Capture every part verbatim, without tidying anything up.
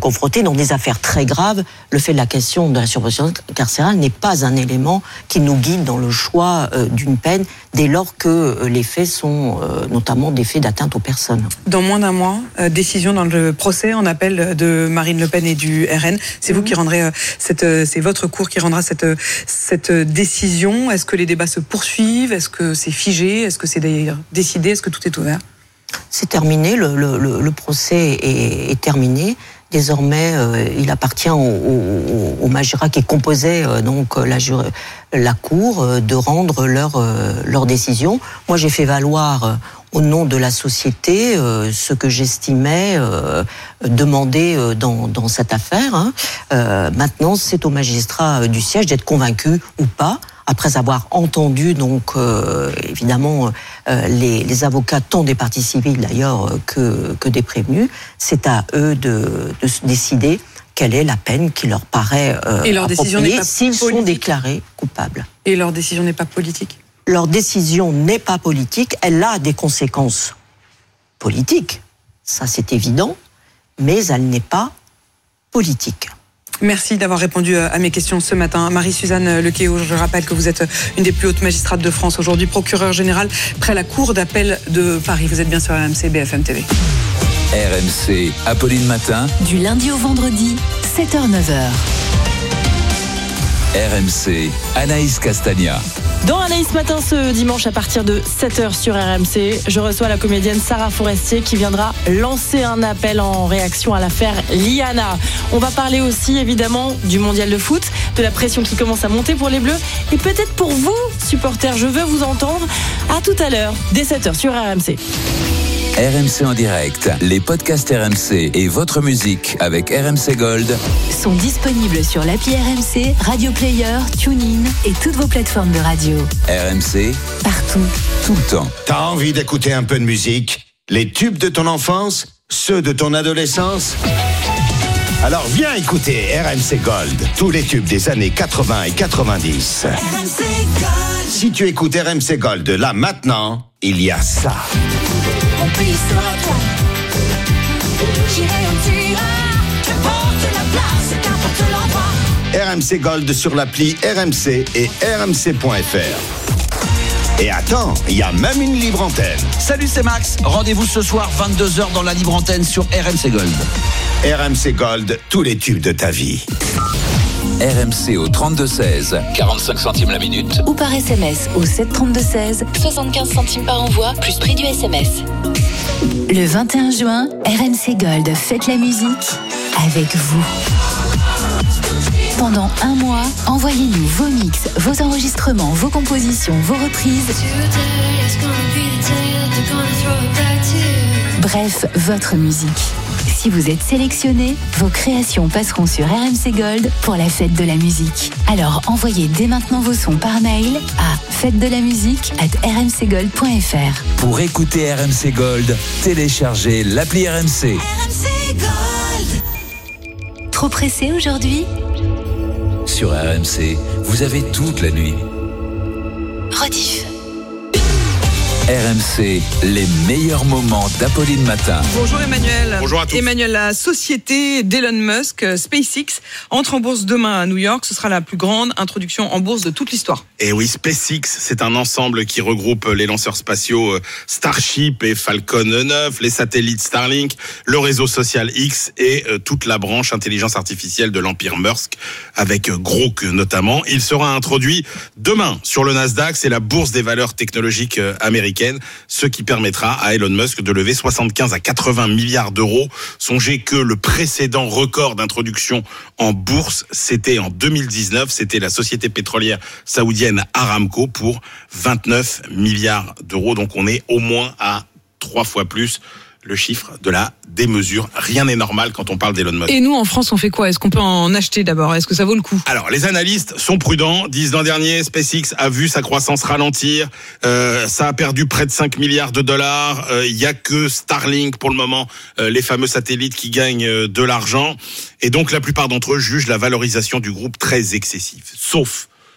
confrontés dans des affaires très graves. Le fait de la question de la surpopulation carcérale n'est pas un élément qui nous guide dans le choix euh, d'une peine, dès lors que euh, les faits sont euh, notamment des faits d'atteinte aux personnes. Dans moins d'un mois, euh, décision dans le procès en appel de Marine Le Pen et du R N. C'est mmh. vous qui rendrez euh, cette, euh, c'est votre cour qui rendra cette, euh, cette décision. Est-ce que les débats se poursuivent? Est-ce que c'est figé? Est-ce que c'est décidé? Est-ce que tout est ouvert? C'est terminé, le, le, le procès est, est terminé. Désormais, euh, il appartient aux au, au magistrats qui composaient euh, donc la, la cour euh, de rendre leur, euh, leur décision. Moi, j'ai fait valoir euh, au nom de la société euh, ce que j'estimais euh, demander euh, dans, dans cette affaire. Hein. Euh, maintenant, c'est aux magistrats euh, du siège d'être convaincus ou pas. Après avoir entendu donc euh, évidemment euh, les, les avocats tant des parties civiles d'ailleurs que, que des prévenus, c'est à eux de, de se décider quelle est la peine qui leur paraît euh, Et leur décision n'est pas s'ils politique. sont déclarés coupables. Et leur décision n'est pas politique? Leur décision n'est pas politique, elle a des conséquences politiques, ça c'est évident, mais elle n'est pas politique. Merci d'avoir répondu à mes questions ce matin. Marie-Suzanne Lequéo, je rappelle que vous êtes une des plus hautes magistrates de France, aujourd'hui procureure générale près la Cour d'appel de Paris. Vous êtes bien sur R M C, B F M T V. R M C, Apolline Matin. Du lundi au vendredi, sept heures neuf heures. R M C, Anaïs Castagna. Dans Anaïs Matin ce dimanche à partir de sept heures sur R M C, je reçois la comédienne Sarah Forestier qui viendra lancer un appel en réaction à l'affaire Liana. On va parler aussi évidemment du mondial de foot, de la pression qui commence à monter pour les Bleus et peut-être pour vous, supporters, je veux vous entendre. À tout à l'heure, dès sept heures sur R M C. R M C en direct, les podcasts R M C et votre musique avec R M C Gold sont disponibles sur l'appli R M C, Radio Player, TuneIn et toutes vos plateformes de radio. R M C, partout, tout le temps. T'as envie d'écouter un peu de musique? Les tubes de ton enfance? Ceux de ton adolescence? Alors viens écouter R M C Gold, tous les tubes des années quatre-vingts et quatre-vingt-dix. R M C Gold. Si tu écoutes R M C Gold là maintenant, il y a ça. Mon pays sera toi. J'irai où tu iras. Qu'importe la place, qu'importe l'endroit. R M C Gold sur l'appli R M C et R M C point F R. Et attends, il y a même une libre antenne. Salut, c'est Max. Rendez-vous ce soir vingt-deux heures dans la libre antenne sur R M C Gold. R M C Gold, tous les tubes de ta vie. R M C au trente-deux seize, quarante-cinq centimes la minute. Ou par S M S au sept trente-deux seize, soixante-quinze centimes par envoi, plus prix du S M S. Le vingt et un juin, R M C Gold fête la musique avec vous. Pendant un mois, envoyez-nous vos mix, vos enregistrements, vos compositions, vos reprises. Bref, votre musique. Si vous êtes sélectionné, vos créations passeront sur R M C Gold pour la fête de la musique. Alors envoyez dès maintenant vos sons par mail à fête de la musique arobase r m c gold point f r. Pour écouter R M C Gold, téléchargez l'appli R M C. R M C Gold. Trop pressé aujourd'hui? Sur R M C, vous avez toute la nuit. Rediff. R M C, les meilleurs moments d'Apolline Matin. Bonjour Emmanuel. Bonjour à tous. Emmanuel, la société d'Elon Musk, SpaceX, entre en bourse demain à New York. Ce sera la plus grande introduction en bourse de toute l'histoire. Et oui, SpaceX, c'est un ensemble qui regroupe les lanceurs spatiaux Starship et Falcon neuf, les satellites Starlink, le réseau social X et toute la branche intelligence artificielle de l'empire Musk, avec Grok notamment. Il sera introduit demain sur le Nasdaq, c'est la bourse des valeurs technologiques américaines, ce qui permettra à Elon Musk de lever soixante-quinze à quatre-vingts milliards d'euros. Songez que le précédent record d'introduction en bourse, c'était en deux mille dix-neuf, c'était la société pétrolière saoudienne Aramco pour vingt-neuf milliards d'euros. Donc on est au moins à trois fois plus le chiffre de la démesure. Rien n'est normal quand on parle d'Elon Musk. Et nous, en France, on fait quoi? Est-ce qu'on peut en acheter d'abord? Est-ce que ça vaut le coup? Alors, les analystes sont prudents, disent l'an dernier, SpaceX a vu sa croissance ralentir, euh, ça a perdu près de cinq milliards de dollars, il euh, y a que Starlink pour le moment, euh, les fameux satellites qui gagnent euh, de l'argent, et donc la plupart d'entre eux jugent la valorisation du groupe très excessive. Sauf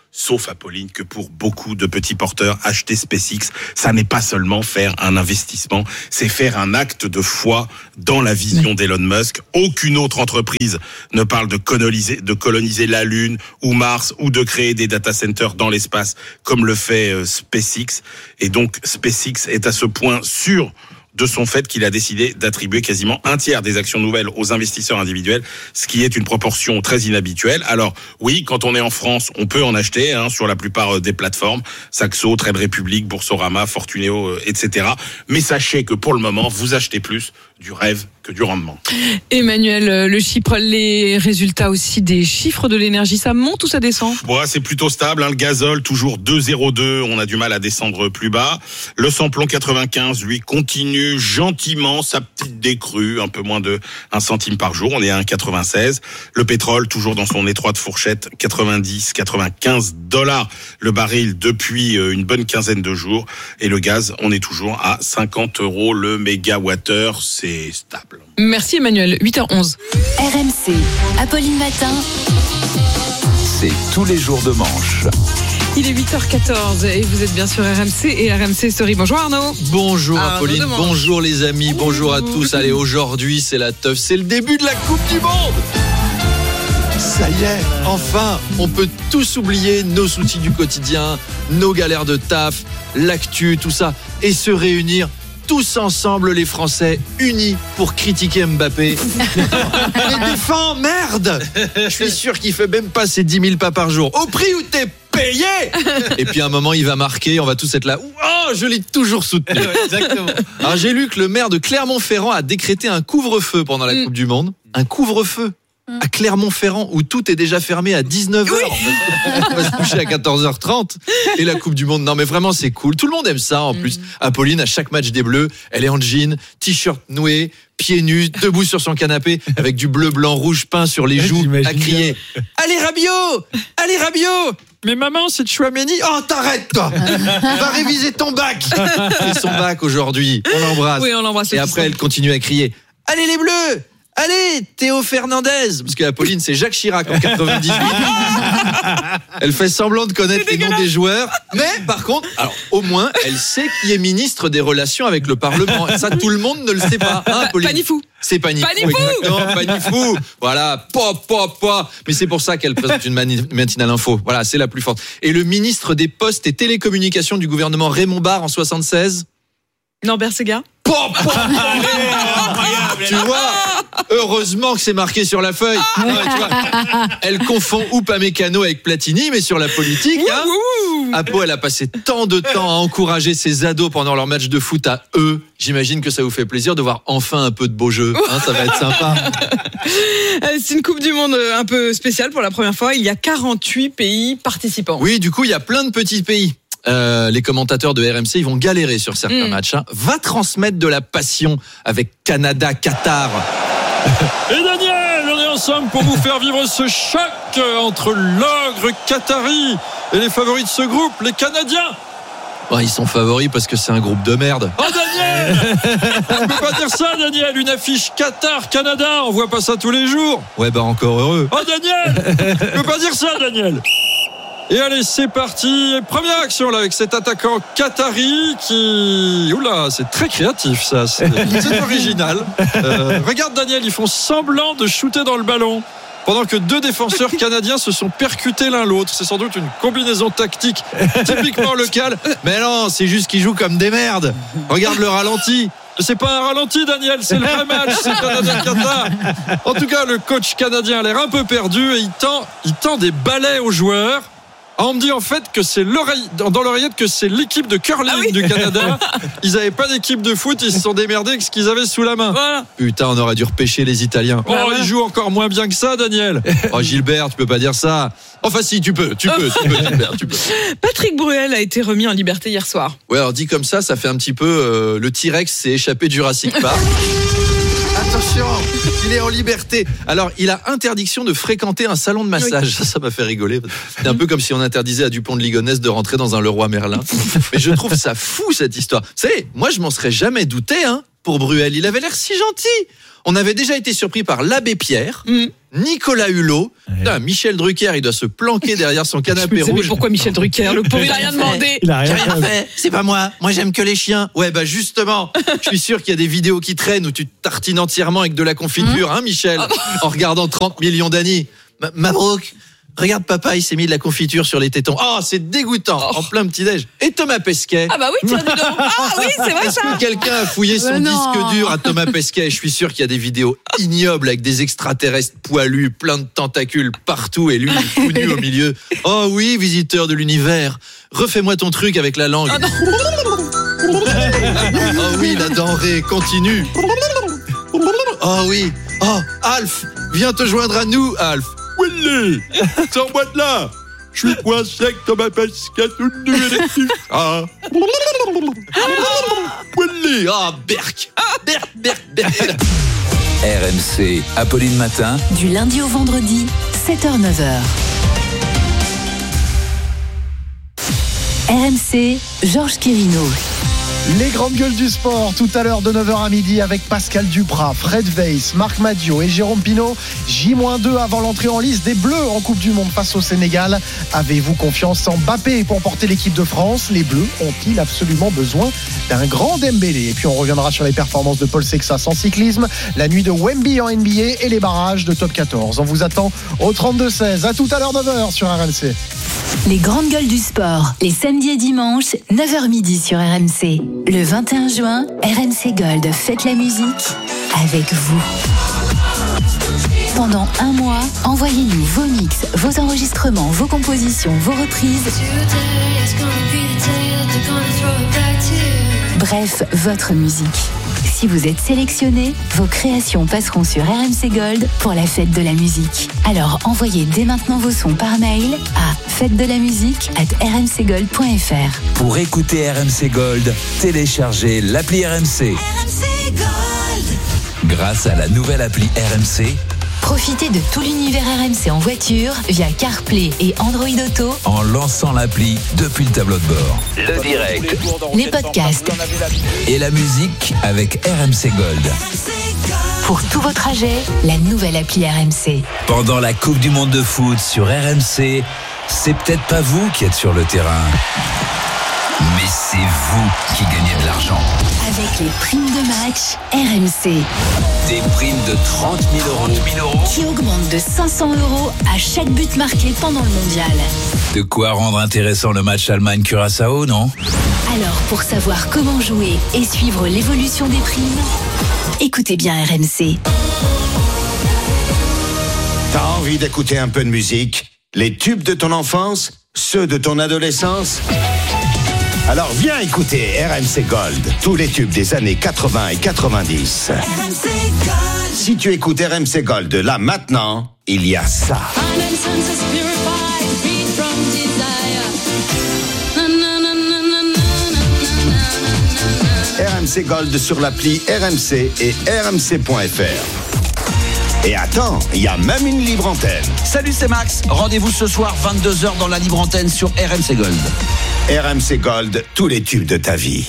sauf Apolline, que pour beaucoup de petits porteurs, acheter SpaceX, ça n'est pas seulement faire un investissement, c'est faire un acte de foi dans la vision d'Elon Musk. Aucune autre entreprise ne parle de coloniser, de coloniser la Lune ou Mars ou de créer des data centers dans l'espace comme le fait euh, SpaceX. Et donc SpaceX est à ce point sûr de son fait qu'il a décidé d'attribuer quasiment un tiers des actions nouvelles aux investisseurs individuels, ce qui est une proportion très inhabituelle. Alors oui, quand on est en France, on peut en acheter hein, sur la plupart des plateformes, Saxo, Trade Republic, Boursorama, Fortuneo, et cetera. Mais sachez que pour le moment, vous achetez plus du rêve que du rendement. Emmanuel, le Chypre, les résultats aussi des chiffres de l'énergie, ça monte ou ça descend ? Ouais, c'est plutôt stable. Hein. Le gazole, toujours deux virgule zéro deux. On a du mal à descendre plus bas. Le samplon quatre-vingt-quinze, lui, continue gentiment sa petite décrue, un peu moins de un centime par jour. On est à un virgule quatre-vingt-seize. Le pétrole, toujours dans son étroite fourchette, quatre-vingt-dix, quatre-vingt-quinze dollars le baril depuis une bonne quinzaine de jours. Et le gaz, on est toujours à cinquante euros le mégawattheure. C'est stable. Merci Emmanuel. huit heures onze. R M C, Apolline Matin. C'est tous les jours de manche. Il est huit heures quatorze et vous êtes bien sur R M C et R M C Story. Bonjour Arnaud. Bonjour Arnaud Apolline, Demange. bonjour les amis, bonjour à tous. Allez, aujourd'hui c'est la teuf, c'est le début de la Coupe du Monde. Ça y est, enfin, on peut tous oublier nos soucis du quotidien, nos galères de taf, l'actu, tout ça, et se réunir tous ensemble, les Français, unis pour critiquer Mbappé. Mais défends, merde. Je suis sûr qu'il fait même pas ses dix mille pas par jour. Au prix où t'es payé. Et puis à un moment, il va marquer, on va tous être là. Oh, je l'ai toujours soutenu. Exactement. Alors j'ai lu que le maire de Clermont-Ferrand a décrété un couvre-feu pendant la Coupe du Monde. Un couvre-feu à Clermont-Ferrand où tout est déjà fermé à dix-neuf heures. Oui. On va se coucher à quatorze heures trente et la Coupe du Monde. Non mais vraiment c'est cool. Tout le monde aime ça en plus. Mmh. Apolline à chaque match des Bleus, elle est en jean, t-shirt noué, pieds nus, debout sur son canapé avec du bleu, blanc, rouge peint sur les joues à crier « Allez Rabiot, allez Rabiot !» Mais maman, c'est Chouameni. Oh, t'arrêtes, toi. Va réviser ton bac. C'est son bac aujourd'hui. On l'embrasse. Oui, on l'embrasse. Et après, elle continue à crier « Allez les Bleus ! Allez, Théo Fernandez !» Parce que Apolline, c'est Jacques Chirac en quatre-vingt-dix-huit. Elle fait semblant de connaître les noms des joueurs. Mais par contre, alors au moins, elle sait qui est ministre des Relations avec le Parlement. Ça, tout le monde ne le sait pas. Hein, Apolline ? Panifou. C'est Panifou. Panifou. Exactement, Panifou. Voilà, pop, pop, pop. Mais c'est pour ça qu'elle présente une mani- matinale info. Voilà, c'est la plus forte. Et le ministre des Postes et Télécommunications du gouvernement Raymond Barre en soixante-seize. Norbert Séguin. Pop, pop. Allez, tu vois, heureusement que c'est marqué sur la feuille. Ouais, tu vois, elle confond Upamecano avec Platini, mais sur la politique, hein, Apo, elle a passé tant de temps à encourager ses ados pendant leur match de foot à eux. J'imagine que ça vous fait plaisir de voir enfin un peu de beau jeu. Hein, ça va être sympa. C'est une Coupe du Monde un peu spéciale pour la première fois. Il y a quarante-huit pays participants. Oui, du coup, il y a plein de petits pays. Euh, les commentateurs de R M C, ils vont galérer sur certains mmh. matchs. Hein. Va transmettre de la passion avec Canada-Qatar. Et Daniel, on est ensemble pour vous faire vivre ce choc entre l'ogre qatari et les favoris de ce groupe, les Canadiens. Ouais, ils sont favoris parce que c'est un groupe de merde. Oh Daniel, on peut pas dire ça Daniel, une affiche Qatar-Canada, on voit pas ça tous les jours. Ouais bah encore heureux. Oh Daniel, on peut pas dire ça Daniel. Et allez, c'est parti. Première action là avec cet attaquant qatari qui... Oula, c'est très créatif ça, c'est, c'est original. Euh, regarde Daniel, ils font semblant de shooter dans le ballon pendant que deux défenseurs canadiens se sont percutés l'un l'autre. C'est sans doute une combinaison tactique typiquement locale. Mais non, c'est juste qu'ils jouent comme des merdes. Regarde le ralenti. C'est pas un ralenti Daniel, c'est le vrai match, c'est Canada-Qatar. En tout cas, le coach canadien a l'air un peu perdu et il tend, il tend des balais aux joueurs. Ah, on me dit en fait que c'est l'oreille, dans l'oreillette que c'est l'équipe de curling ah oui du Canada. Ils n'avaient pas d'équipe de foot, ils se sont démerdés avec ce qu'ils avaient sous la main. Voilà. Putain, on aurait dû repêcher les Italiens. Oh, ils jouent encore moins bien que ça, Daniel. Oh, Gilbert, tu peux pas dire ça. Enfin, si, tu peux, tu peux, tu peux, Gilbert, tu peux. Patrick Bruel a été remis en liberté hier soir. Ouais, alors dit comme ça, ça fait un petit peu euh, le T-Rex s'est échappé du Jurassic Park. Attention, il est en liberté. Alors, il a interdiction de fréquenter un salon de massage. Oui. Ça, ça m'a fait rigoler. C'est un peu comme si on interdisait à Dupont de Ligonnès de rentrer dans un Leroy Merlin. Mais je trouve ça fou, cette histoire. Vous savez, moi, je m'en serais jamais douté, hein, pour Bruel. Il avait l'air si gentil. On avait déjà été surpris par l'abbé Pierre, mmh. Nicolas Hulot, Putain, Michel Drucker, il doit se planquer derrière son canapé rouge. Pourquoi Michel Drucker? Le pauvre, il a rien demandé. Il a rien J'ai rien fait, c'est pas moi. Moi, j'aime que les chiens. Ouais, bah justement, je suis sûr qu'il y a des vidéos qui traînent où tu te tartines entièrement avec de la confiture, hein, Michel, en regardant trente millions d'années. Ma- Mabrouk, regarde papa, il s'est mis de la confiture sur les tétons. Oh, c'est dégoûtant, en plein petit-déj. Et Thomas Pesquet. Ah bah oui, tiens, dis donc. Ah oui, c'est vrai Est-ce ça. que quelqu'un a fouillé son Mais non. disque dur à Thomas Pesquet? Je suis sûr qu'il y a des vidéos ignobles avec des extraterrestres poilus, plein de tentacules partout et lui tout nu au milieu. Oh oui, visiteur de l'univers, refais-moi ton truc avec la langue. Oh oui, la denrée continue. Oh oui. Oh, Alf, viens te joindre à nous, Alf. Willy, sors-moi de là. Je suis coincé avec Thomas Pesquet tout nu et les petits chats. Willy, ah, Berk. Berk, Berk, Berk. R M C, Apolline Matin. Du lundi au vendredi, sept heures neuf heures. R M C, Georges Quirino. Les grandes gueules du sport, tout à l'heure de neuf heures à midi avec Pascal Duprat, Fred Weiss, Marc Madio et Jérôme Pinault. J deux avant l'entrée en lice des Bleus en Coupe du Monde face au Sénégal. Avez-vous confiance en Mbappé pour porter l'équipe de France? Les Bleus ont-ils absolument besoin d'un grand Dembélé? Et puis on reviendra sur les performances de Paul Sexas en cyclisme, la nuit de Wemby en N B A et les barrages de Top quatorze. On vous attend au trente-deux seize. À tout à l'heure neuf heures sur R M C. Les grandes gueules du sport, les samedis et dimanches, neuf heures midi sur R M C. Le vingt et un juin, R M C Gold fête la musique avec vous. Pendant un mois, envoyez-nous vos mix, vos enregistrements, vos compositions, vos reprises. Bref, votre musique. Si vous êtes sélectionné, vos créations passeront sur R M C Gold pour la fête de la musique. Alors envoyez dès maintenant vos sons par mail à fête de la musique arobase r m c gold point f r. Pour écouter R M C Gold, téléchargez l'appli R M C. R M C Gold. Grâce à la nouvelle appli R M C, Profitez de tout l'univers R M C en voiture via CarPlay et Android Auto en lançant l'appli depuis le tableau de bord. Le direct, les podcasts et la musique avec R M C Gold. pour tous vos trajets, la nouvelle appli R M C. Pendant la Coupe du Monde de foot sur R M C, c'est peut-être pas vous qui êtes sur le terrain, mais c'est vous qui gagnez de l'argent. Avec les primes de match R M C. Des primes de trente mille euros Qui augmentent de cinq cents euros à chaque but marqué pendant le mondial. De quoi rendre intéressant le match Allemagne-Curaçao, non? Alors, pour savoir comment jouer et suivre l'évolution des primes, écoutez bien R M C. T'as envie d'écouter un peu de musique? Les tubes de ton enfance? Ceux de ton adolescence? Alors viens écouter R M C Gold, tous les tubes des années quatre-vingts et quatre-vingt-dix. R M C Gold. Si tu écoutes R M C Gold là maintenant, il y a ça. R M C Gold sur l'appli R M C et r m c point f r. Et attends, il y a même une libre antenne. Salut, c'est Max. Rendez-vous ce soir vingt-deux heures dans la libre antenne sur R M C Gold. R M C Gold, tous les tubes de ta vie.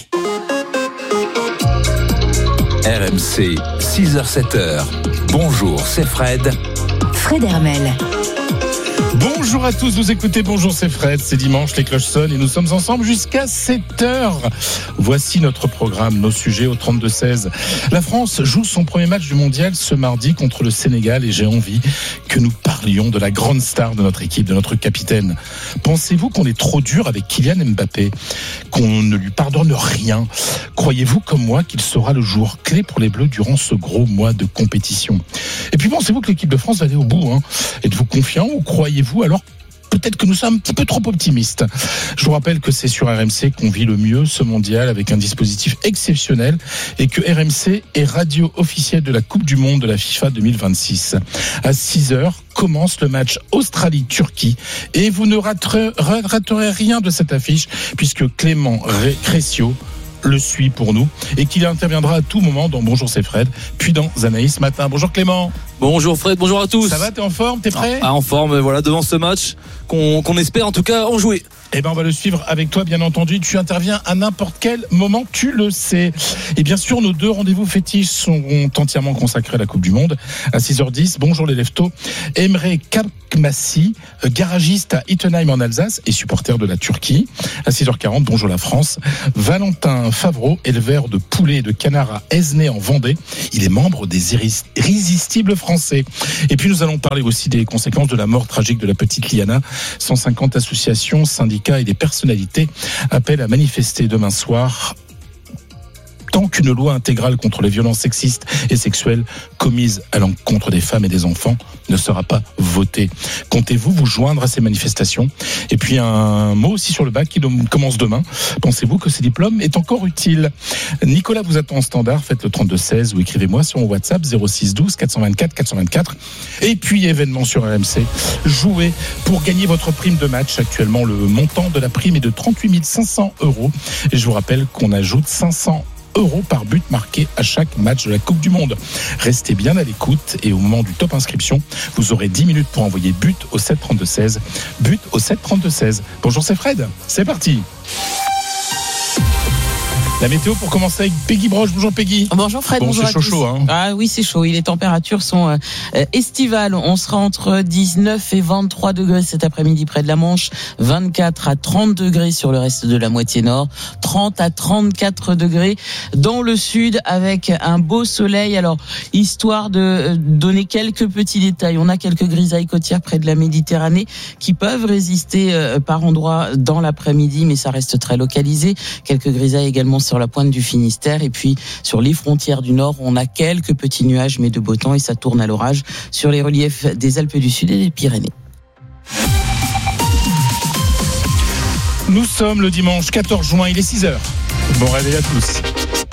R M C, six heures sept heures. Bonjour, c'est Fred. Fred Hermel. Bonjour à tous, vous écoutez Bonjour, c'est Fred, c'est dimanche, les cloches sonnent et nous sommes ensemble jusqu'à sept heures. Voici notre programme, nos sujets au trente-deux seize. La France joue son premier match du mondial ce mardi contre le Sénégal et j'ai envie que nous parlions de la grande star de notre équipe, de notre capitaine. Pensez-vous qu'on est trop dur avec Kylian Mbappé, qu'on ne lui pardonne rien? Croyez-vous comme moi qu'il sera le joueur clé pour les Bleus durant ce gros mois de compétition? Et puis pensez-vous que l'équipe de France va aller au bout, hein? Êtes-vous confiant ou croyez-vous alors peut-être que nous sommes un petit peu trop optimistes? Je vous rappelle que c'est sur R M C qu'on vit le mieux ce mondial avec un dispositif exceptionnel et que R M C est radio officielle de la Coupe du Monde de la FIFA deux mille vingt-six. À six heures commence le match Australie-Turquie et vous ne raterez, raterez rien de cette affiche puisque Clément Crécio le suit pour nous et qu'il interviendra à tout moment dans Bonjour c'est Fred, puis dans Anaïs Matin. Bonjour Clément. Bonjour Fred, bonjour à tous. Ça va, t'es en forme, t'es prêt? Ah, en forme, voilà, devant ce match qu'on, qu'on espère en tout cas en jouer. Eh ben, on va le suivre avec toi, bien entendu. Tu interviens à n'importe quel moment, tu le sais. Et bien sûr, nos deux rendez-vous fétiches sont entièrement consacrés à la Coupe du Monde. À six heures dix, bonjour les leftos. Emre Kalkmassi, garagiste à Ittenheim en Alsace et supporter de la Turquie. À six heures quarante, bonjour la France. Valentin Favreau, éleveur de poulets et de canards à Esnay en Vendée. Il est membre des Irrésistibles Français. Et puis nous allons parler aussi des conséquences de la mort tragique de la petite Liana. cent cinquante associations, syndicats et des personnalités appellent à manifester demain soir tant qu'une loi intégrale contre les violences sexistes et sexuelles commises à l'encontre des femmes et des enfants ne sera pas votée. Comptez-vous vous joindre à ces manifestations? Et puis un mot aussi sur le bac qui commence demain. Pensez-vous que ces diplômes est encore utile? Nicolas vous attend en standard, faites le trente-deux seize ou écrivez-moi sur mon WhatsApp zéro six douze quatre cent vingt-quatre quatre cent vingt-quatre. Et puis événement sur R M C, jouez pour gagner votre prime de match. Actuellement le montant de la prime est de trente-huit mille cinq cents euros et je vous rappelle qu'on ajoute cinq cents euros par but marqué à chaque match de la Coupe du Monde. Restez bien à l'écoute et au moment du top inscription, vous aurez dix minutes pour envoyer but au sept trente-deux seize. But au sept trente-deux seize. Bonjour, c'est Fred. C'est parti. La météo pour commencer avec Peggy Broche. Bonjour Peggy. Bonjour Fred, bon, bonjour c'est à chaud, tous. chaud, hein. Ah oui, c'est chaud. Les températures sont euh, estivales. On sera entre dix-neuf et vingt-trois degrés cet après-midi près de la Manche, vingt-quatre à trente degrés sur le reste de la moitié nord, trente à trente-quatre degrés dans le sud avec un beau soleil. Alors, histoire de donner quelques petits détails, on a quelques grisailles côtières près de la Méditerranée qui peuvent résister euh, par endroits dans l'après-midi, mais ça reste très localisé. Quelques grisailles également sur la pointe du Finistère et puis sur les frontières du Nord, on a quelques petits nuages mais de beau temps et ça tourne à l'orage sur les reliefs des Alpes du Sud et des Pyrénées. Nous sommes le dimanche quatorze juin, il est six heures. Bon réveil à tous.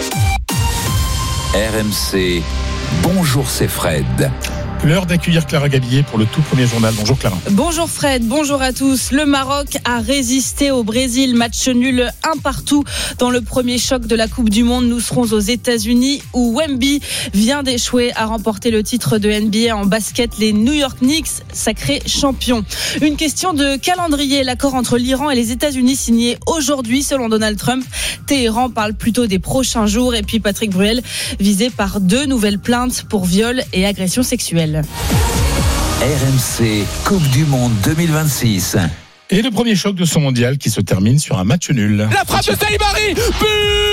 R M C, bonjour c'est Fred. L'heure d'accueillir Clara Gabillet pour le tout premier journal. Bonjour Clara. Bonjour Fred, bonjour à tous. Le Maroc a résisté au Brésil, match nul un partout dans le premier choc de la Coupe du Monde. Nous serons aux États-Unis où Wemby vient d'échouer à remporter le titre de N B A en basket. Les New York Knicks, sacrés champions. Une question de calendrier. L'accord entre l'Iran et les États-Unis signé aujourd'hui selon Donald Trump. Téhéran parle plutôt des prochains jours. Et puis Patrick Bruel visé par deux nouvelles plaintes pour viol et agression sexuelle. R M C Coupe du Monde deux mille vingt-six. Et le premier choc de ce mondial qui se termine sur un match nul. La frappe de Saïbari. But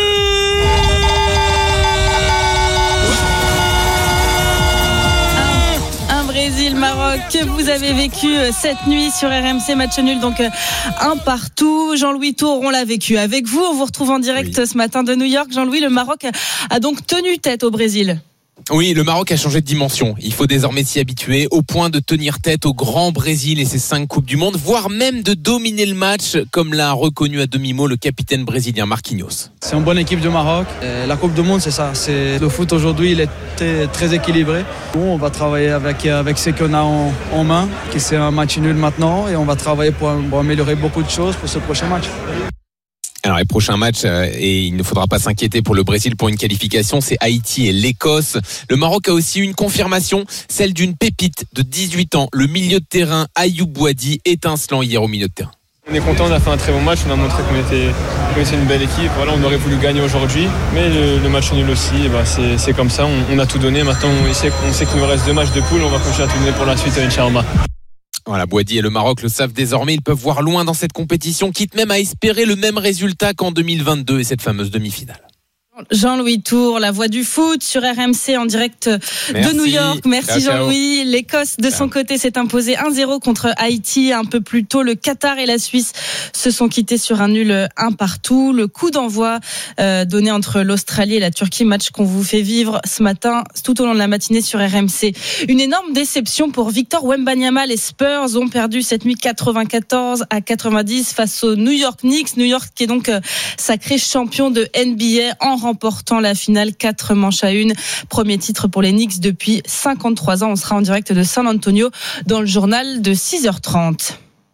Brésil-Maroc que vous avez vécu cette nuit sur R M C, match nul donc un partout. Jean-Louis Tour, on l'a vécu avec vous. On vous retrouve en direct oui. ce matin de New York. Jean-Louis, le Maroc a donc tenu tête au Brésil. Oui, le Maroc a changé de dimension. Il faut désormais s'y habituer au point de tenir tête au grand Brésil et ses cinq Coupes du Monde, voire même de dominer le match, comme l'a reconnu à demi-mot le capitaine brésilien Marquinhos. C'est une bonne équipe du Maroc. La Coupe du Monde, c'est ça. C'est... Le foot aujourd'hui, il est très équilibré. On va travailler avec, avec ce qu'on a en, en main, qui c'est un match nul maintenant, et on va travailler pour, pour améliorer beaucoup de choses pour ce prochain match. Alors les prochains matchs, euh, et il ne faudra pas s'inquiéter pour le Brésil pour une qualification, c'est Haïti et l'Écosse. Le Maroc a aussi une confirmation, celle d'une pépite de dix-huit ans, le milieu de terrain Ayoub Bouadi, étincelant hier au milieu de terrain. On est content, on a fait un très bon match, on a montré qu'on était, qu'on était une belle équipe. Voilà, on aurait voulu gagner aujourd'hui, mais le, le match nul aussi, et bah c'est, c'est comme ça, on, on a tout donné. Maintenant on sait, on sait qu'il nous reste deux matchs de poule, on va continuer à tout donner pour la suite, Inch'Allah. Voilà, Bouadi et le Maroc le savent désormais, ils peuvent voir loin dans cette compétition, quitte même à espérer le même résultat qu'en deux mille vingt-deux et cette fameuse demi-finale. Jean-Louis Tour, la voix du foot sur R M C en direct Merci. de New York. Merci ciao, Jean-Louis. ciao. L'Écosse de son côté s'est imposée un zéro contre Haïti un peu plus tôt. Le Qatar et la Suisse se sont quittés sur un nul un partout. Le coup d'envoi euh, donné entre l'Australie et la Turquie, match qu'on vous fait vivre ce matin tout au long de la matinée sur R M C. Une énorme déception pour Victor Wembanyama. Les Spurs ont perdu cette nuit quatre-vingt-quatorze à quatre-vingt-dix face aux New York Knicks. New York qui est donc euh, sacré champion de N B A en remportant la finale quatre manches à une. Premier titre pour les Knicks depuis cinquante-trois ans. On sera en direct de San Antonio dans le journal de six heures trente.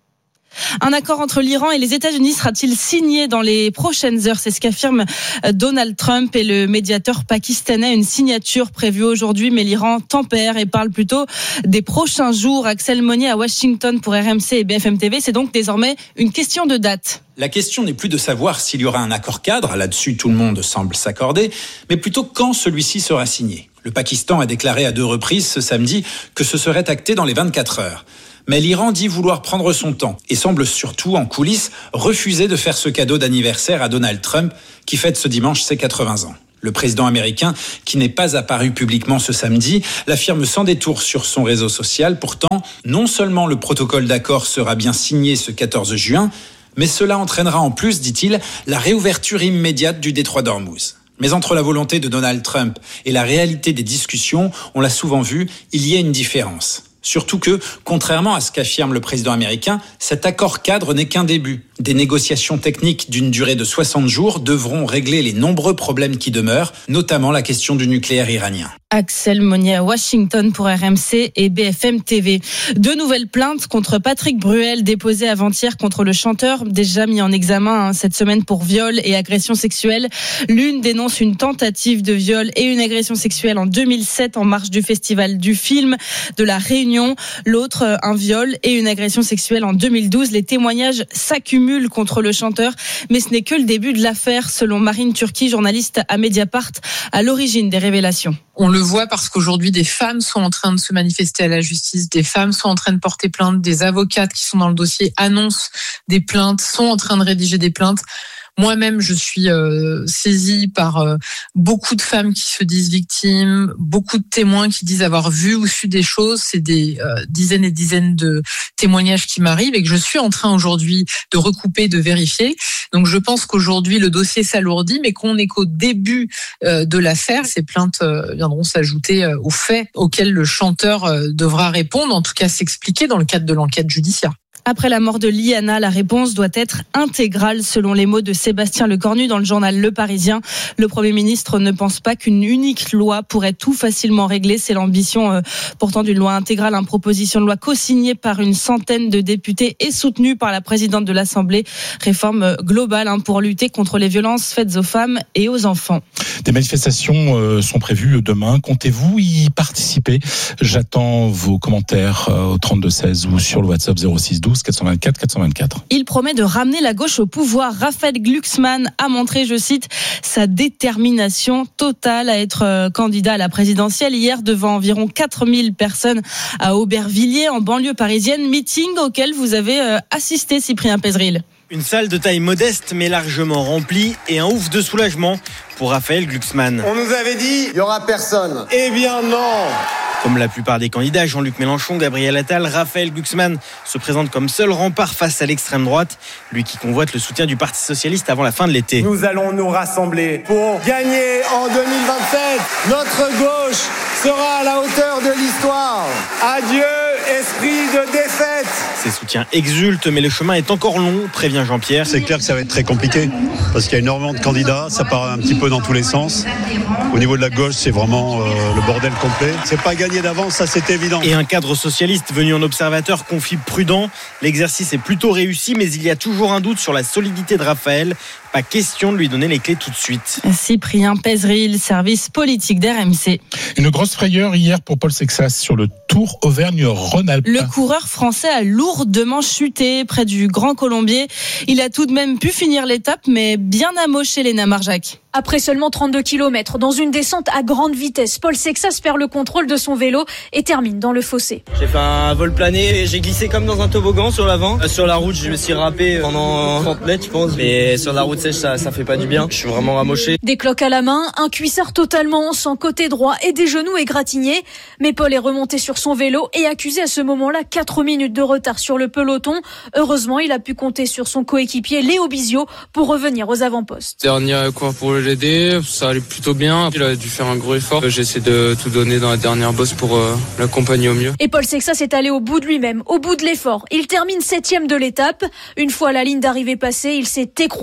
Un accord entre l'Iran et les États-Unis sera-t-il signé dans les prochaines heures? C'est ce qu'affirme Donald Trump et le médiateur pakistanais. Une signature prévue aujourd'hui, mais l'Iran tempère et parle plutôt des prochains jours. Axel Monnier à Washington pour R M C et B F M T V. C'est donc désormais une question de date. La question n'est plus de savoir s'il y aura un accord cadre, là-dessus tout le monde semble s'accorder, mais plutôt quand celui-ci sera signé. Le Pakistan a déclaré à deux reprises ce samedi que ce serait acté dans les vingt-quatre heures. Mais l'Iran dit vouloir prendre son temps et semble surtout, en coulisses, refuser de faire ce cadeau d'anniversaire à Donald Trump qui fête ce dimanche ses quatre-vingts ans. Le président américain, qui n'est pas apparu publiquement ce samedi, l'affirme sans détour sur son réseau social. Pourtant, non seulement le protocole d'accord sera bien signé ce quatorze juin, mais cela entraînera en plus, dit-il, la réouverture immédiate du détroit d'Ormuz. Mais entre la volonté de Donald Trump et la réalité des discussions, on l'a souvent vu, il y a une différence. Surtout que, contrairement à ce qu'affirme le président américain, cet accord cadre n'est qu'un début. Des négociations techniques d'une durée de soixante jours devront régler les nombreux problèmes qui demeurent, notamment la question du nucléaire iranien. Axel Monnier à Washington pour R M C et B F M T V. Deux nouvelles plaintes contre Patrick Bruel déposées avant-hier contre le chanteur, déjà mis en examen hein, cette semaine pour viol et agression sexuelle. L'une dénonce une tentative de viol et une agression sexuelle en deux mille sept en marge du festival du film de la Réunion. L'autre, un viol et une agression sexuelle en deux mille douze. Les témoignages s'accumulent contre le chanteur, mais ce n'est que le début de l'affaire, selon Marine Turki, journaliste à Mediapart, à l'origine des révélations. On le voit parce qu'aujourd'hui, des femmes sont en train de se manifester à la justice, des femmes sont en train de porter plainte, des avocates qui sont dans le dossier annoncent des plaintes, sont en train de rédiger des plaintes. Moi-même, je suis euh, saisie par euh, beaucoup de femmes qui se disent victimes, beaucoup de témoins qui disent avoir vu ou su des choses. C'est des euh, dizaines et dizaines de témoignages qui m'arrivent et que je suis en train aujourd'hui de recouper, de vérifier. Donc je pense qu'aujourd'hui, le dossier s'alourdit, mais qu'on n'est qu'au début euh, de l'affaire. Ces plaintes euh, viendront s'ajouter euh, aux faits auxquels le chanteur euh, devra répondre, en tout cas s'expliquer dans le cadre de l'enquête judiciaire. Après la mort de Liana, la réponse doit être intégrale, selon les mots de Sébastien Lecornu dans le journal Le Parisien. Le Premier ministre ne pense pas qu'une unique loi pourrait tout facilement régler. C'est l'ambition euh, pourtant d'une loi intégrale, une proposition de loi co-signée par une centaine de députés et soutenue par la présidente de l'Assemblée. Réforme globale hein, pour lutter contre les violences faites aux femmes et aux enfants. Des manifestations euh, sont prévues demain. Comptez-vous y participer? J'attends vos commentaires euh, au trente-deux seize ou sur le WhatsApp zéro six douze quatre cent vingt-quatre quatre cent vingt-quatre. Il promet de ramener la gauche au pouvoir. Raphaël Glucksmann a montré, je cite, sa détermination totale à être candidat à la présidentielle hier devant environ quatre mille personnes à Aubervilliers en banlieue parisienne. Meeting auquel vous avez assisté, Cyprien Pézeril. Une salle de taille modeste mais largement remplie et un ouf de soulagement pour Raphaël Glucksmann. On nous avait dit, il n'y aura personne. Eh bien non. Comme la plupart des candidats, Jean-Luc Mélenchon, Gabriel Attal, Raphaël Glucksmann se présente comme seul rempart face à l'extrême droite, lui qui convoite le soutien du Parti socialiste avant la fin de l'été. Nous allons nous rassembler pour gagner en deux mille vingt-sept. Notre gauche sera à la hauteur de l'histoire. Adieu, esprit de défaite. Ses soutiens exultent, mais le chemin est encore long, prévient Jean-Pierre. C'est clair que ça va être très compliqué, parce qu'il y a énormément de candidats, ça part un petit peu dans tous les sens. Au niveau de la gauche, c'est vraiment euh, le bordel complet. C'est pas gagné d'avance, ça c'est évident. Et un cadre socialiste venu en observateur confie prudent. L'exercice est plutôt réussi, mais il y a toujours un doute sur la solidité de Raphaël. Pas question de lui donner les clés tout de suite. Cyprien Pézeril, service politique d'R M C. Une grosse frayeur hier pour Paul Sexas sur le Tour Auvergne-Rhône-Alpes. Le coureur français a lourdement chuté près du Grand Colombier. Il a tout de même pu finir l'étape, mais bien amoché, Léna Marjac. Après seulement trente-deux kilomètres, dans une descente à grande vitesse, Paul Sexas perd le contrôle de son vélo et termine dans le fossé. J'ai fait un vol plané et j'ai glissé comme dans un toboggan sur l'avant. Sur la route, je me suis râpé pendant trente mètres, je pense. Mais sur la route sèche, ça, ça fait pas du bien. Je suis vraiment ramoché. Des cloques à la main, un cuissard totalement sans côté droit et des genoux égratignés. Mais Paul est remonté sur son vélo et accusé à ce moment-là quatre minutes de retard sur le peloton. Heureusement, il a pu compter sur son coéquipier Léo Bizio pour revenir aux avant-postes. Dernier cours pour l'aider, ça allait plutôt bien. Il a dû faire un gros effort. J'essaie de tout donner dans la dernière bosse pour euh, l'accompagner au mieux. Et Paul Sexas est allé au bout de lui-même, au bout de l'effort. Il termine septième de l'étape. Une fois la ligne d'arrivée passée, il s'est écroulé au sol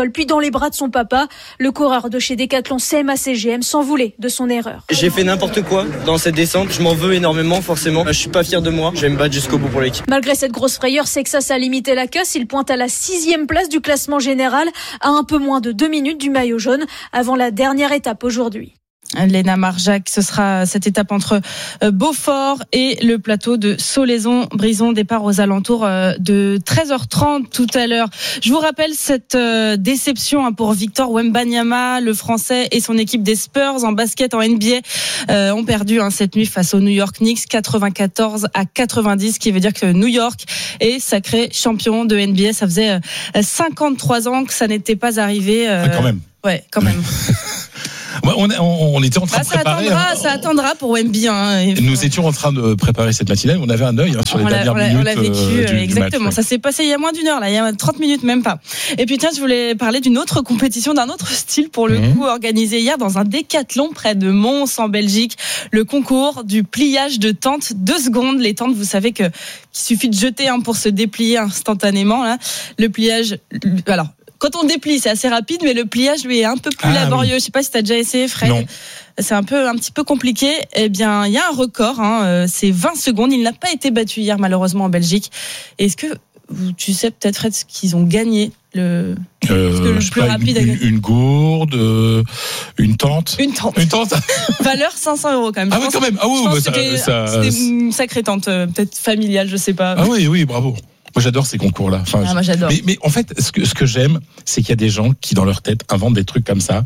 sol, puis dans les bras de son papa. Le coureur de chez Decathlon C M A C G M s'en voulait de son erreur. J'ai fait n'importe quoi dans cette descente. Je m'en veux énormément, forcément. Je suis pas fier de moi. Je vais me battre jusqu'au bout pour l'équipe. Malgré cette grosse frayeur, Sexas a limité la casse. Il pointe à la sixième place du classement général, à un peu moins de deux minutes du maillot jaune, avant la dernière étape aujourd'hui. Léna Marjac, ce sera cette étape entre Beaufort et le plateau de Solaison-Brison, départ aux alentours de treize heures trente tout à l'heure. Je vous rappelle cette déception pour Victor Wembanyama, le Français, et son équipe des Spurs en basket en N B A ont perdu cette nuit face aux New York Knicks, quatre-vingt-quatorze à quatre-vingt-dix, ce qui veut dire que New York est sacré champion de N B A. Ça faisait cinquante-trois ans que ça n'était pas arrivé. Ouais, quand même. Ouais, quand même. Ouais, on, on, on était en train bah, de préparer. Ça attendra, hein. ça attendra pour Wemby. Hein. Nous étions en train de préparer cette matinale. On avait un œil hein, sur les on dernières l'a, minutes. On l'a vécu, euh, du, exactement. du match, ça s'est passé il y a moins d'une heure, là, il y a trente minutes, même pas. Et puis tiens, je voulais parler d'une autre compétition, d'un autre style pour le mmh. coup, organisé hier dans un décathlon près de Mons en Belgique. Le concours du pliage de tentes. Deux secondes. Les tentes, vous savez que qu'il suffit de jeter hein, pour se déplier instantanément. Là. Le pliage. Alors. Quand on déplie, c'est assez rapide, mais le pliage, lui, est un peu plus ah, laborieux. Oui. Je sais pas si tu as déjà essayé, Fred. Non. C'est un peu, un petit peu compliqué. Eh bien, il y a un record, hein, c'est vingt secondes. Il n'a pas été battu hier, malheureusement, en Belgique. Est-ce que tu sais peut-être, Fred, ce qu'ils ont gagné le, euh, que le je plus sais pas, rapide une, une gourde, euh, une tente. Une tente. Une tente. Valeur cinq cents euros quand même. Ah oui, quand même. Ah oui, bah, ça, c'était, ça, c'était une sacrée tente, peut-être familiale, je sais pas. Ah oui, oui, bravo. Moi, j'adore ces concours-là. Enfin, ah, moi, j'adore. Mais, mais en fait, ce que, ce que j'aime, c'est qu'il y a des gens qui, dans leur tête, inventent des trucs comme ça.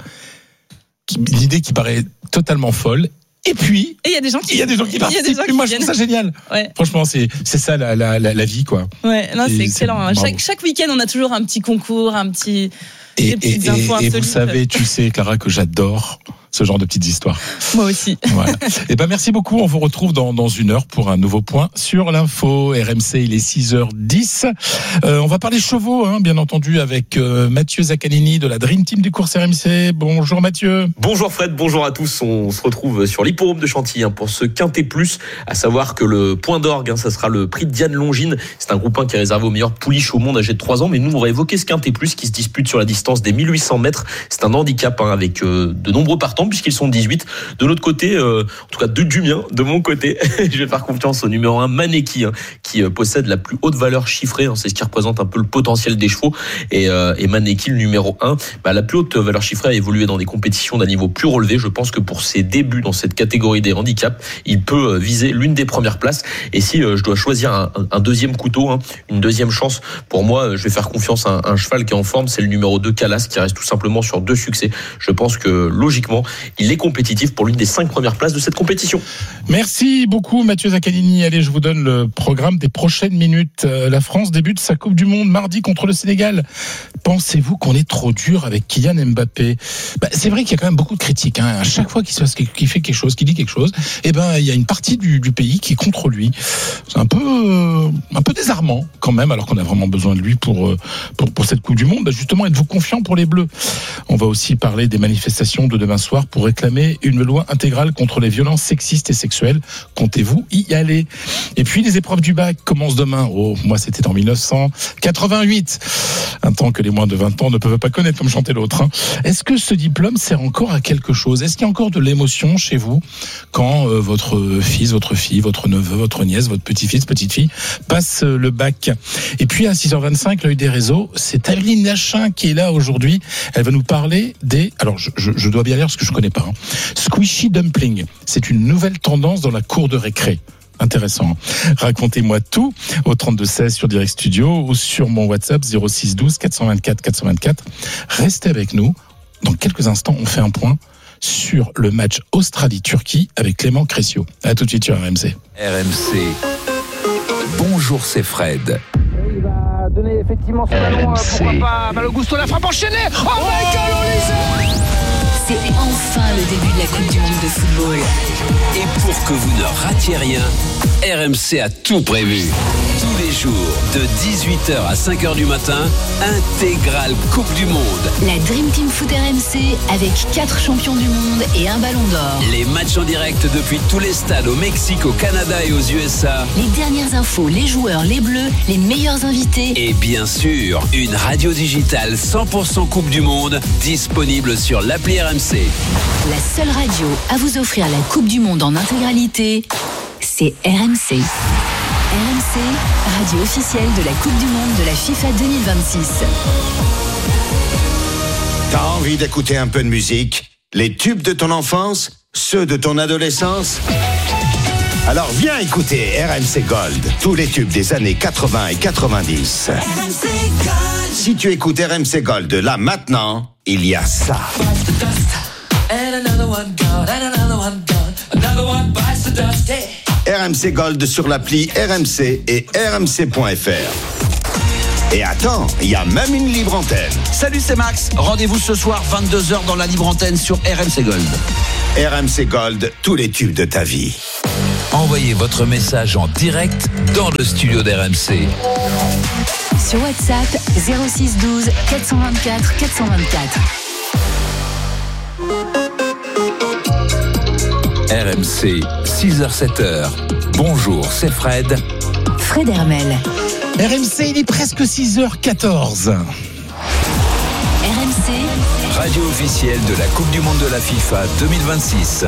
Qui, l'idée qui paraît totalement folle. Et puis, et il y a des gens qui, il y a des gens qui participent. Gens qui moi, je trouve ça génial. Ouais. Franchement, c'est, c'est ça la, la, la, la vie, quoi. Ouais, non, c'est, c'est excellent. C'est, chaque, chaque week-end, on a toujours un petit concours, un petit. Et, des petites et, infos et, et vous insolites. savez, tu sais, Clara, que j'adore ce genre de petites histoires. Moi aussi. Voilà. Et ben merci beaucoup. On vous retrouve dans, dans une heure pour un nouveau point sur l'info. R M C, il est six heures dix. Euh, on va parler chevaux, hein, bien entendu, avec euh, Mathieu Zaccanini de la Dream Team des courses R M C. Bonjour Mathieu. Bonjour Fred, bonjour à tous. On se retrouve sur l'hippodrome de Chantilly hein, pour ce Quintet Plus. À savoir que le point d'orgue, hein, ça sera le prix de Diane Longine. C'est un groupe un qui est réservé aux meilleurs pouliches au monde âgés de trois ans. Mais nous, on va évoquer ce Quintet Plus qui se dispute sur la distance des mille huit cents mètres. C'est un handicap hein, avec euh, de nombreux partants puisqu'ils sont dix-huit. De l'autre côté, euh, en tout cas de, du mien, de mon côté, je vais faire confiance au numéro un Maneki hein, qui euh, possède la plus haute valeur chiffrée. Hein, c'est ce qui représente un peu le potentiel des chevaux. Et, euh, et Maneki, le numéro un, bah, la plus haute valeur chiffrée a évolué dans des compétitions d'un niveau plus relevé. Je pense que pour ses débuts dans cette catégorie des handicaps, il peut euh, viser l'une des premières places. Et si euh, je dois choisir un, un deuxième couteau, hein, une deuxième chance, pour moi, euh, je vais faire confiance à un, un cheval qui est en forme. C'est le numéro deux Calas qui reste tout simplement sur deux succès. Je pense que logiquement, il est compétitif pour l'une des cinq premières places de cette compétition. Merci beaucoup Mathieu Zaccanini. Allez, je vous donne le programme des prochaines minutes. La France débute sa Coupe du Monde mardi contre le Sénégal. Pensez-vous qu'on est trop dur avec Kylian Mbappé? Bah, c'est vrai qu'il y a quand même beaucoup de critiques. Hein. À chaque fois qu'il, se passe, qu'il fait quelque chose, qu'il dit quelque chose, eh ben, il y a une partie du, du pays qui est contre lui. C'est un peu, euh, un peu désarmant quand même, alors qu'on a vraiment besoin de lui pour, pour, pour cette Coupe du Monde. Bah, justement, êtes-vous confiant pour les Bleus? On va aussi parler des manifestations de demain soir pour réclamer une loi intégrale contre les violences sexistes et sexuelles. Comptez-vous y aller? Et puis les épreuves du bac commencent demain. Oh, moi c'était en dix-neuf cent quatre-vingt-huit. Un temps que les moins de vingt ans ne peuvent pas connaître, comme chantait l'autre. Hein. Est-ce que ce diplôme sert encore à quelque chose? Est-ce qu'il y a encore de l'émotion chez vous quand euh, votre fils, votre fille, votre neveu, votre nièce, votre petit-fils, petite-fille passe euh, le bac? Et puis à six heures vingt-cinq, l'œil des réseaux, c'est Aveline Lachin qui est là aujourd'hui. Elle va nous parler des... Alors je, je, je dois bien lire parce que je ne connais pas. Hein. Squishy dumpling, c'est une nouvelle tendance dans la cour de récré. Intéressant. Racontez-moi tout au trente-deux seize sur Direct Studio ou sur mon WhatsApp zéro six douze quatre cent vingt-quatre quatre cent vingt-quatre. Restez avec nous. Dans quelques instants, on fait un point sur le match Australie-Turquie avec Clément Crécio. À tout de suite sur R M C. R M C. Bonjour, c'est Fred. Il va donner effectivement son ballon, pourquoi pas Malo Gusto, la frappe enchaînée. Oh, oh Michael Olise. C'est enfin le début de la Coupe du Monde de football. Et pour que vous ne ratiez rien, R M C a tout prévu. Tous les jours, de dix-huit heures à cinq heures du matin, intégrale Coupe du Monde. La Dream Team Foot R M C avec quatre champions du monde et un ballon d'or. Les matchs en direct depuis tous les stades au Mexique, au Canada et aux U S A. Les dernières infos, les joueurs, les bleus, les meilleurs invités. Et bien sûr, une radio digitale cent pour cent Coupe du Monde disponible sur l'appli R M C. La seule radio à vous offrir la Coupe du Monde en intégralité, c'est R M C. R M C, radio officielle de la Coupe du Monde de la FIFA deux mille vingt-six. T'as envie d'écouter un peu de musique? Les tubes de ton enfance? Ceux de ton adolescence? Alors viens écouter R M C Gold, tous les tubes des années quatre-vingts et quatre-vingt-dix. R M C Gold. Si tu écoutes R M C Gold là maintenant, il y a ça. R M C Gold sur l'appli R M C et R M C point F R. Et attends, il y a même une libre antenne. Salut, c'est Max. Rendez-vous ce soir vingt-deux heures dans la libre antenne sur R M C Gold. R M C Gold, tous les tubes de ta vie. Envoyez votre message en direct dans le studio d'R M C. Sur WhatsApp, zéro six douze quatre cent vingt-quatre quatre cent vingt-quatre. R M C, six heures sept heures. Bonjour, c'est Fred. Fred Hermel. R M C, il est presque six heures quatorze. R M C, radio officielle de la Coupe du Monde de la FIFA deux mille vingt-six.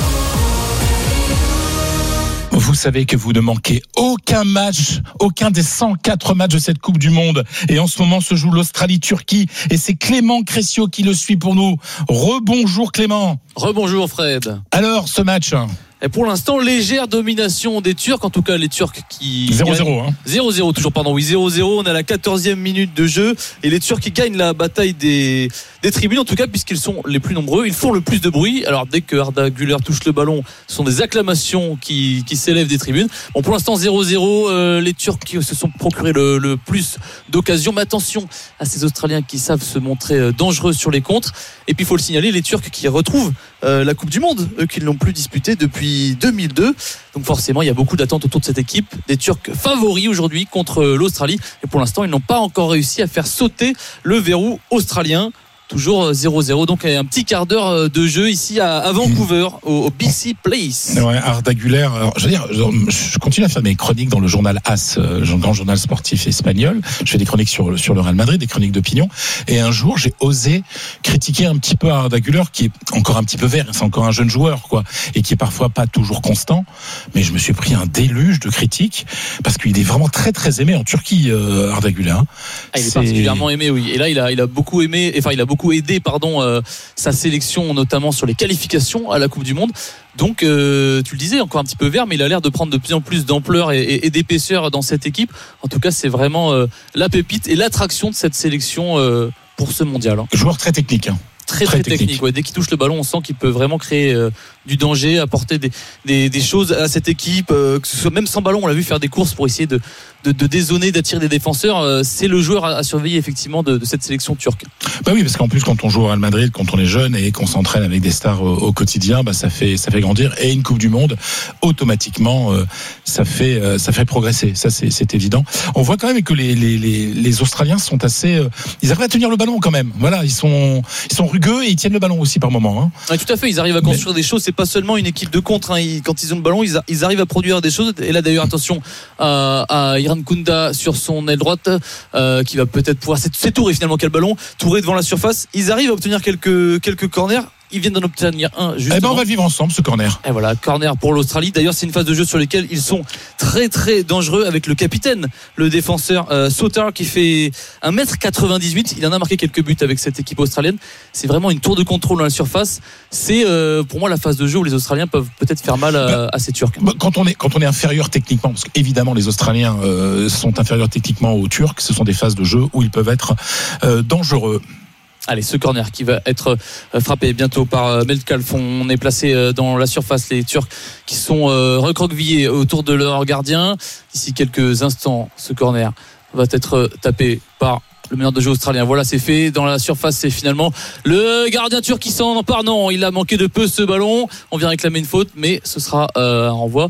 Vous savez que vous ne manquez aucun match, aucun des cent quatre matchs de cette Coupe du Monde. Et en ce moment se joue l'Australie-Turquie. Et c'est Clément Cressio qui le suit pour nous. Rebonjour Clément. Rebonjour Fred. Alors, ce match ? Et pour l'instant, légère domination des Turcs, en tout cas les Turcs qui... zéro zéro. Hein. zéro zéro, toujours, pardon, oui, zéro zéro. On est à la quatorzième minute de jeu. Et les Turcs qui gagnent la bataille des, des tribunes, en tout cas, puisqu'ils sont les plus nombreux. Ils font le plus de bruit. Alors, dès que Arda Güler touche le ballon, ce sont des acclamations qui, qui s'élèvent des tribunes. Bon, pour l'instant, zéro zéro. Euh, les Turcs qui se sont procurés le, le plus d'occasions. Mais attention à ces Australiens qui savent se montrer dangereux sur les contres. Et puis, il faut le signaler, les Turcs qui retrouvent euh, la Coupe du Monde, eux qui ne l'ont plus disputée depuis deux mille deux. Donc forcément, il y a beaucoup d'attentes autour de cette équipe. Des Turcs favoris aujourd'hui contre l'Australie. Et pour l'instant, ils n'ont pas encore réussi à faire sauter le verrou australien. Toujours zéro zéro, donc un petit quart d'heure de jeu ici à, à Vancouver, au, au B C Place. Ouais, Arda Güler, alors, je veux dire, je continue à faire mes chroniques dans le journal AS, le grand journal sportif espagnol. Je fais des chroniques sur, sur le Real Madrid, des chroniques d'opinion. Et un jour, j'ai osé critiquer un petit peu Arda Güler, qui est encore un petit peu vert, c'est encore un jeune joueur, quoi, et qui est parfois pas toujours constant. Mais je me suis pris un déluge de critiques, parce qu'il est vraiment très très aimé en Turquie, euh, Arda Güler. Ah, il est, est particulièrement aimé, oui. Et là, il a, il a beaucoup aimé, enfin, il a beaucoup aidé pardon euh, sa sélection notamment sur les qualifications à la Coupe du Monde. Donc euh, tu le disais, encore un petit peu vert, mais il a l'air de prendre de plus en plus d'ampleur et, et, et d'épaisseur dans cette équipe. En tout cas, c'est vraiment euh, la pépite et l'attraction de cette sélection euh, pour ce mondial. Hein. Joueur très technique. Hein. Très très, très technique. technique ouais. Dès qu'il touche le ballon, on sent qu'il peut vraiment créer euh, du danger, apporter des, des, des choses à cette équipe, euh, que ce soit même sans ballon. On l'a vu faire des courses pour essayer de, de, de dézoner, d'attirer des défenseurs. Euh, c'est le joueur à, à surveiller effectivement de, de cette sélection turque. Bah oui, parce qu'en plus quand on joue au Real Madrid, quand on est jeune et qu'on s'entraîne avec des stars au, au quotidien, bah ça fait ça fait grandir. Et une Coupe du Monde, automatiquement, euh, ça fait euh, ça fait progresser. Ça c'est, c'est évident. On voit quand même que les les les, les Australiens sont assez, euh, ils arrivent à tenir le ballon quand même. Voilà, ils sont ils sont rugueux et ils tiennent le ballon aussi par moment. Hein. Ouais, tout à fait. Ils arrivent à construire Mais... des choses. C'est pas seulement une équipe de contre. Hein. Ils, quand ils ont le ballon, ils, a, ils arrivent à produire des choses. Et là d'ailleurs, attention à, à Iran Kunda sur son aile droite, euh, qui va peut-être pouvoir. C'est, c'est Touré finalement qui a le ballon. Touré devant la surface. Ils arrivent à obtenir quelques quelques corners. Ils viennent d'en obtenir un justement. Eh ben on va vivre ensemble ce corner. Et voilà, corner pour l'Australie. D'ailleurs, c'est une phase de jeu sur laquelle ils sont très très dangereux avec le capitaine, le défenseur euh, Sauter qui fait un mètre quatre-vingt-dix-huit. Il en a marqué quelques buts avec cette équipe australienne. C'est vraiment une tour de contrôle dans la surface. C'est euh, pour moi la phase de jeu où les Australiens peuvent peut-être faire mal à, bah, à ces Turcs. Bah, quand on est quand on est inférieur techniquement, parce qu'évidemment les Australiens euh, sont inférieurs techniquement aux Turcs, ce sont des phases de jeu où ils peuvent être euh, dangereux. Allez, ce corner qui va être frappé bientôt par Metcalf. On est placé dans la surface. Les Turcs qui sont recroquevillés autour de leur gardien. D'ici quelques instants, ce corner va être tapé par le meneur de jeu australien. Voilà, c'est fait. Dans la surface, c'est finalement le gardien turc qui s'en empare. Non, il a manqué de peu ce ballon. On vient réclamer une faute, mais ce sera euh, un renvoi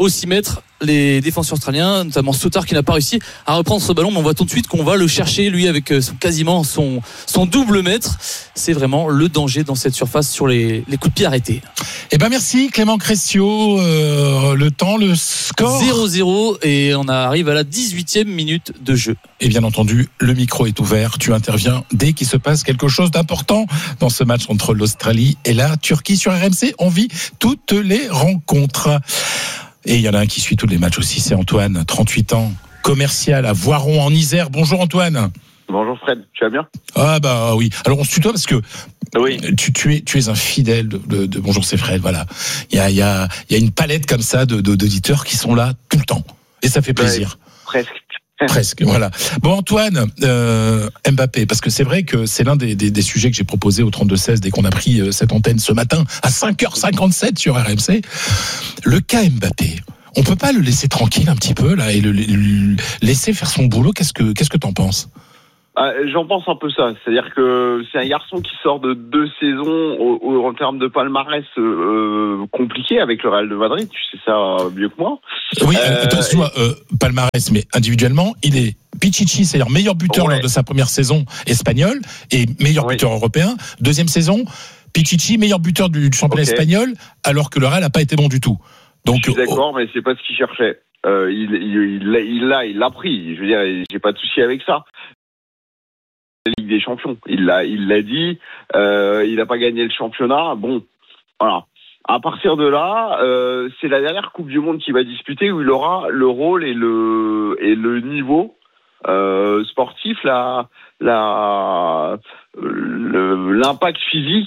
aussi mettre les défenseurs australiens, notamment Stothard qui n'a pas réussi à reprendre ce ballon, mais on voit tout de suite qu'on va le chercher lui avec son, quasiment son, son double mètre. C'est vraiment le danger dans cette surface sur les, les coups de pied arrêtés. Eh ben merci Clément Cressio. Euh, le temps, le score zéro zéro et on arrive à la dix-huitième minute de jeu. Et bien entendu, le micro est ouvert. Tu interviens dès qu'il se passe quelque chose d'important dans ce match entre l'Australie et la Turquie sur R M C. On vit toutes les rencontres. Et il y en a un qui suit tous les matchs aussi, c'est Antoine, trente-huit ans, commercial à Voiron en Isère. Bonjour Antoine. Bonjour Fred, tu vas bien ? Ah bah oui. Alors on se tutoie parce que oui. tu, tu, es, tu es un fidèle de, de, de Bonjour c'est Fred. Voilà. Il y a, il y a, il y a une palette comme ça de, de, d'auditeurs qui sont là tout le temps. Et ça fait plaisir. Ouais, presque. Presque, voilà. Bon Antoine, euh, Mbappé, parce que c'est vrai que c'est l'un des, des, des sujets que j'ai proposé au trente-deux seize dès qu'on a pris euh, cette antenne ce matin à cinq heures cinquante-sept sur R M C. Le cas Mbappé, on peut pas le laisser tranquille un petit peu là et le, le laisser faire son boulot. Qu'est-ce que qu'est-ce que t'en penses ? Ah, j'en pense un peu ça, c'est-à-dire que c'est un garçon qui sort de deux saisons au, au, en termes de palmarès euh, compliqué avec le Real de Madrid, tu sais ça mieux que moi. Oui, euh, attention, euh, palmarès, mais individuellement, il est Pichichi, c'est-à-dire meilleur buteur ouais. lors de sa première saison espagnole et meilleur ouais. buteur européen. Deuxième saison, Pichichi, meilleur buteur du, du championnat okay. espagnol, alors que le Real n'a pas été bon du tout. Donc, je suis d'accord, oh, mais c'est pas ce qu'il cherchait. Euh, il, il, il, il l'a, il l'a pris. Je veux dire, j'ai pas de souci avec ça. La Ligue des Champions, il l'a, il l'a dit. Euh, il n'a pas gagné le championnat. Bon, voilà. À partir de là, euh, c'est la dernière Coupe du Monde qu'il va disputer où il aura le rôle et le et le niveau euh, sportif, la la le, l'impact physique.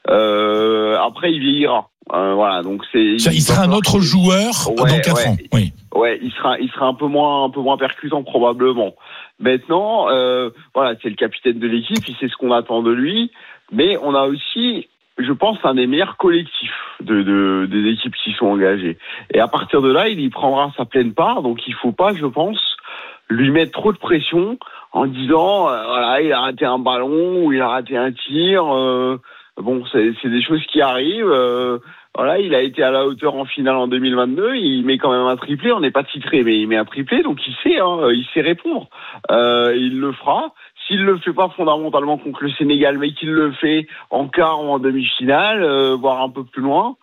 Euh, après, il vieillira. Euh, voilà, donc c'est. Il, il sera un autre joueur ouais, dans quatre ouais, ans. Oui. Ouais, il sera, il sera un peu moins, un peu moins percutant probablement. Maintenant, euh, voilà, c'est le capitaine de l'équipe, il sait ce qu'on attend de lui, mais on a aussi, je pense, un des meilleurs collectifs de, de des équipes qui sont engagées. Et à partir de là, il y prendra sa pleine part. Donc, il faut pas, je pense, lui mettre trop de pression en disant, euh, voilà, il a raté un ballon ou il a raté un tir. Euh, bon, c'est, c'est des choses qui arrivent. Euh, Voilà, il a été à la hauteur en finale en deux mille vingt-deux. Il met quand même un triplé. On n'est pas titré, mais il met un triplé, donc il sait, hein, il sait répondre. Euh, il le fera. S'il le fait pas fondamentalement contre le Sénégal, mais qu'il le fait en quart ou en demi-finale, euh, voire un peu plus loin,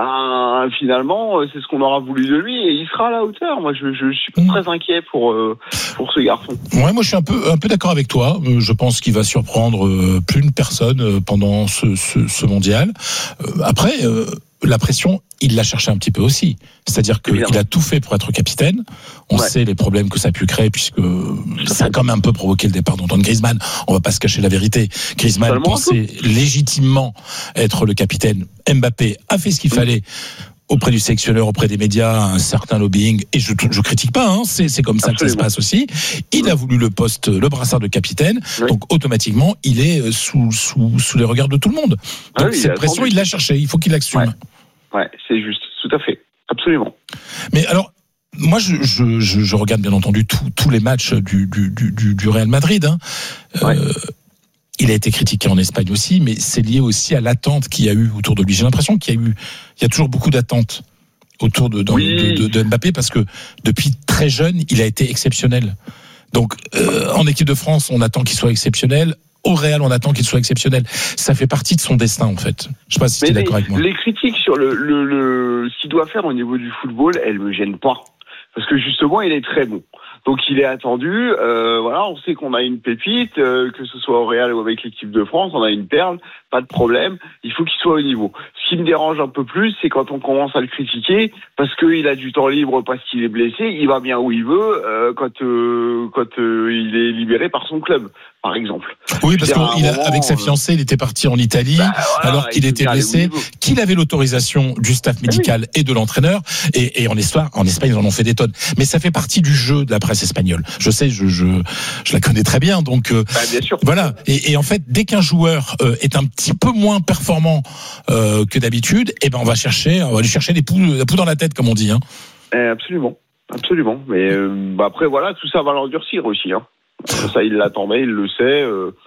ben finalement, c'est ce qu'on aura voulu de lui et il sera à la hauteur. Moi, je, je, je suis mmh. très inquiet pour euh, pour ce garçon. Ouais, moi, je suis un peu un peu d'accord avec toi. Je pense qu'il va surprendre plus d'une personne pendant ce ce, ce mondial. Après. Euh, La pression, il l'a cherché un petit peu aussi. C'est-à-dire qu'il a tout fait pour être capitaine. On ouais. sait les problèmes que ça a pu créer puisque ça a quand même un peu provoqué le départ d'Antoine Griezmann. On va pas se cacher la vérité. Griezmann Seulement pensait légitimement être le capitaine. Mbappé a fait ce qu'il mmh. fallait auprès du sélectionneur, auprès des médias, un certain lobbying. Et je je critique pas, hein. c'est, c'est comme ça Absolument. que ça se passe aussi. Il a voulu le poste, le brassard de capitaine. Oui. Donc automatiquement, il est sous, sous, sous les regards de tout le monde. Donc ah oui, cette pression, attendu. il l'a cherchée. Il faut qu'il l'assume. Ouais. Ouais, c'est juste, tout à fait, absolument. Mais alors, moi, je, je, je, je regarde bien entendu tous les matchs du, du, du, du Real Madrid. Hein. Ouais. Euh, il a été critiqué en Espagne aussi, mais c'est lié aussi à l'attente qu'il y a eu autour de lui. J'ai l'impression qu'il y a eu, il y a toujours beaucoup d'attentes autour de, dans, oui. de, de, de Mbappé parce que depuis très jeune, il a été exceptionnel. Donc, euh, en équipe de France, on attend qu'il soit exceptionnel. Au Real, on attend qu'il soit exceptionnel. Ça fait partie de son destin, en fait. Je sais pas si tu es d'accord avec moi. Les critiques sur le, le, le, ce qu'il doit faire au niveau du football, elles me gênent pas. Parce que justement, il est très bon. Donc, il est attendu. Euh, voilà, on sait qu'on a une pépite, euh, que ce soit au Real ou avec l'équipe de France, on a une perle, pas de problème. Il faut qu'il soit au niveau. Ce qui me dérange un peu plus, c'est quand on commence à le critiquer parce qu'il a du temps libre, parce qu'il est blessé, il va bien où il veut, euh, quand euh, quand euh, il est libéré par son club, par exemple. Oui, parce qu'avec sa fiancée, il était parti en Italie, bah, voilà, alors qu'il était blessé, qu'il avait l'autorisation du staff médical ah oui. et de l'entraîneur, et, et en histoire, en Espagne, ils en ont fait des tonnes. Mais ça fait partie du jeu de la presse espagnole. Je sais, je je, je la connais très bien, donc euh, bah, bien sûr. Voilà. Et, et en fait, dès qu'un joueur euh, est un petit peu moins performant euh, que d'habitude, eh ben on va chercher, on va lui chercher des poux, la poux dans la tête, comme on dit. Hein. Eh, absolument, absolument. Mais euh, bah après voilà, tout ça va l'endurcir aussi. Hein. Ça, il l'attendait, il le sait. Euh,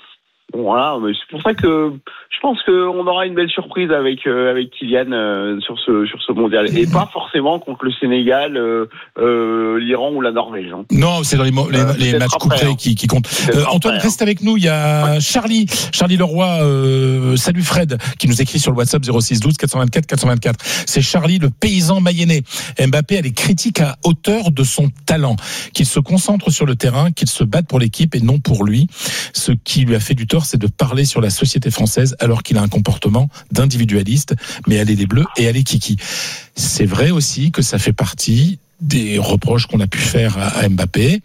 Bon, voilà, mais c'est pour ça que je pense qu'on aura une belle surprise avec euh, avec Kylian euh, sur ce sur ce mondial et pas forcément contre le Sénégal, euh, euh, l'Iran ou la Norvège. Hein. Non, c'est dans les, les, euh, les matchs couperés hein. qui, qui comptent. Euh, Antoine, après, reste hein. avec nous. Il y a ouais. Charlie, Charlie Leroy. Euh, salut Fred, qui nous écrit sur le WhatsApp zéro six douze quatre cent vingt-quatre quatre cent vingt-quatre. C'est Charlie, le paysan mayennais. Mbappé a les critiques à hauteur de son talent, qu'il se concentre sur le terrain, qu'il se batte pour l'équipe et non pour lui. Ce qui lui a fait du tort, c'est de parler sur la société française alors qu'il a un comportement d'individualiste, mais aller les bleus et aller kiki. C'est vrai aussi que ça fait partie des reproches qu'on a pu faire à Mbappé.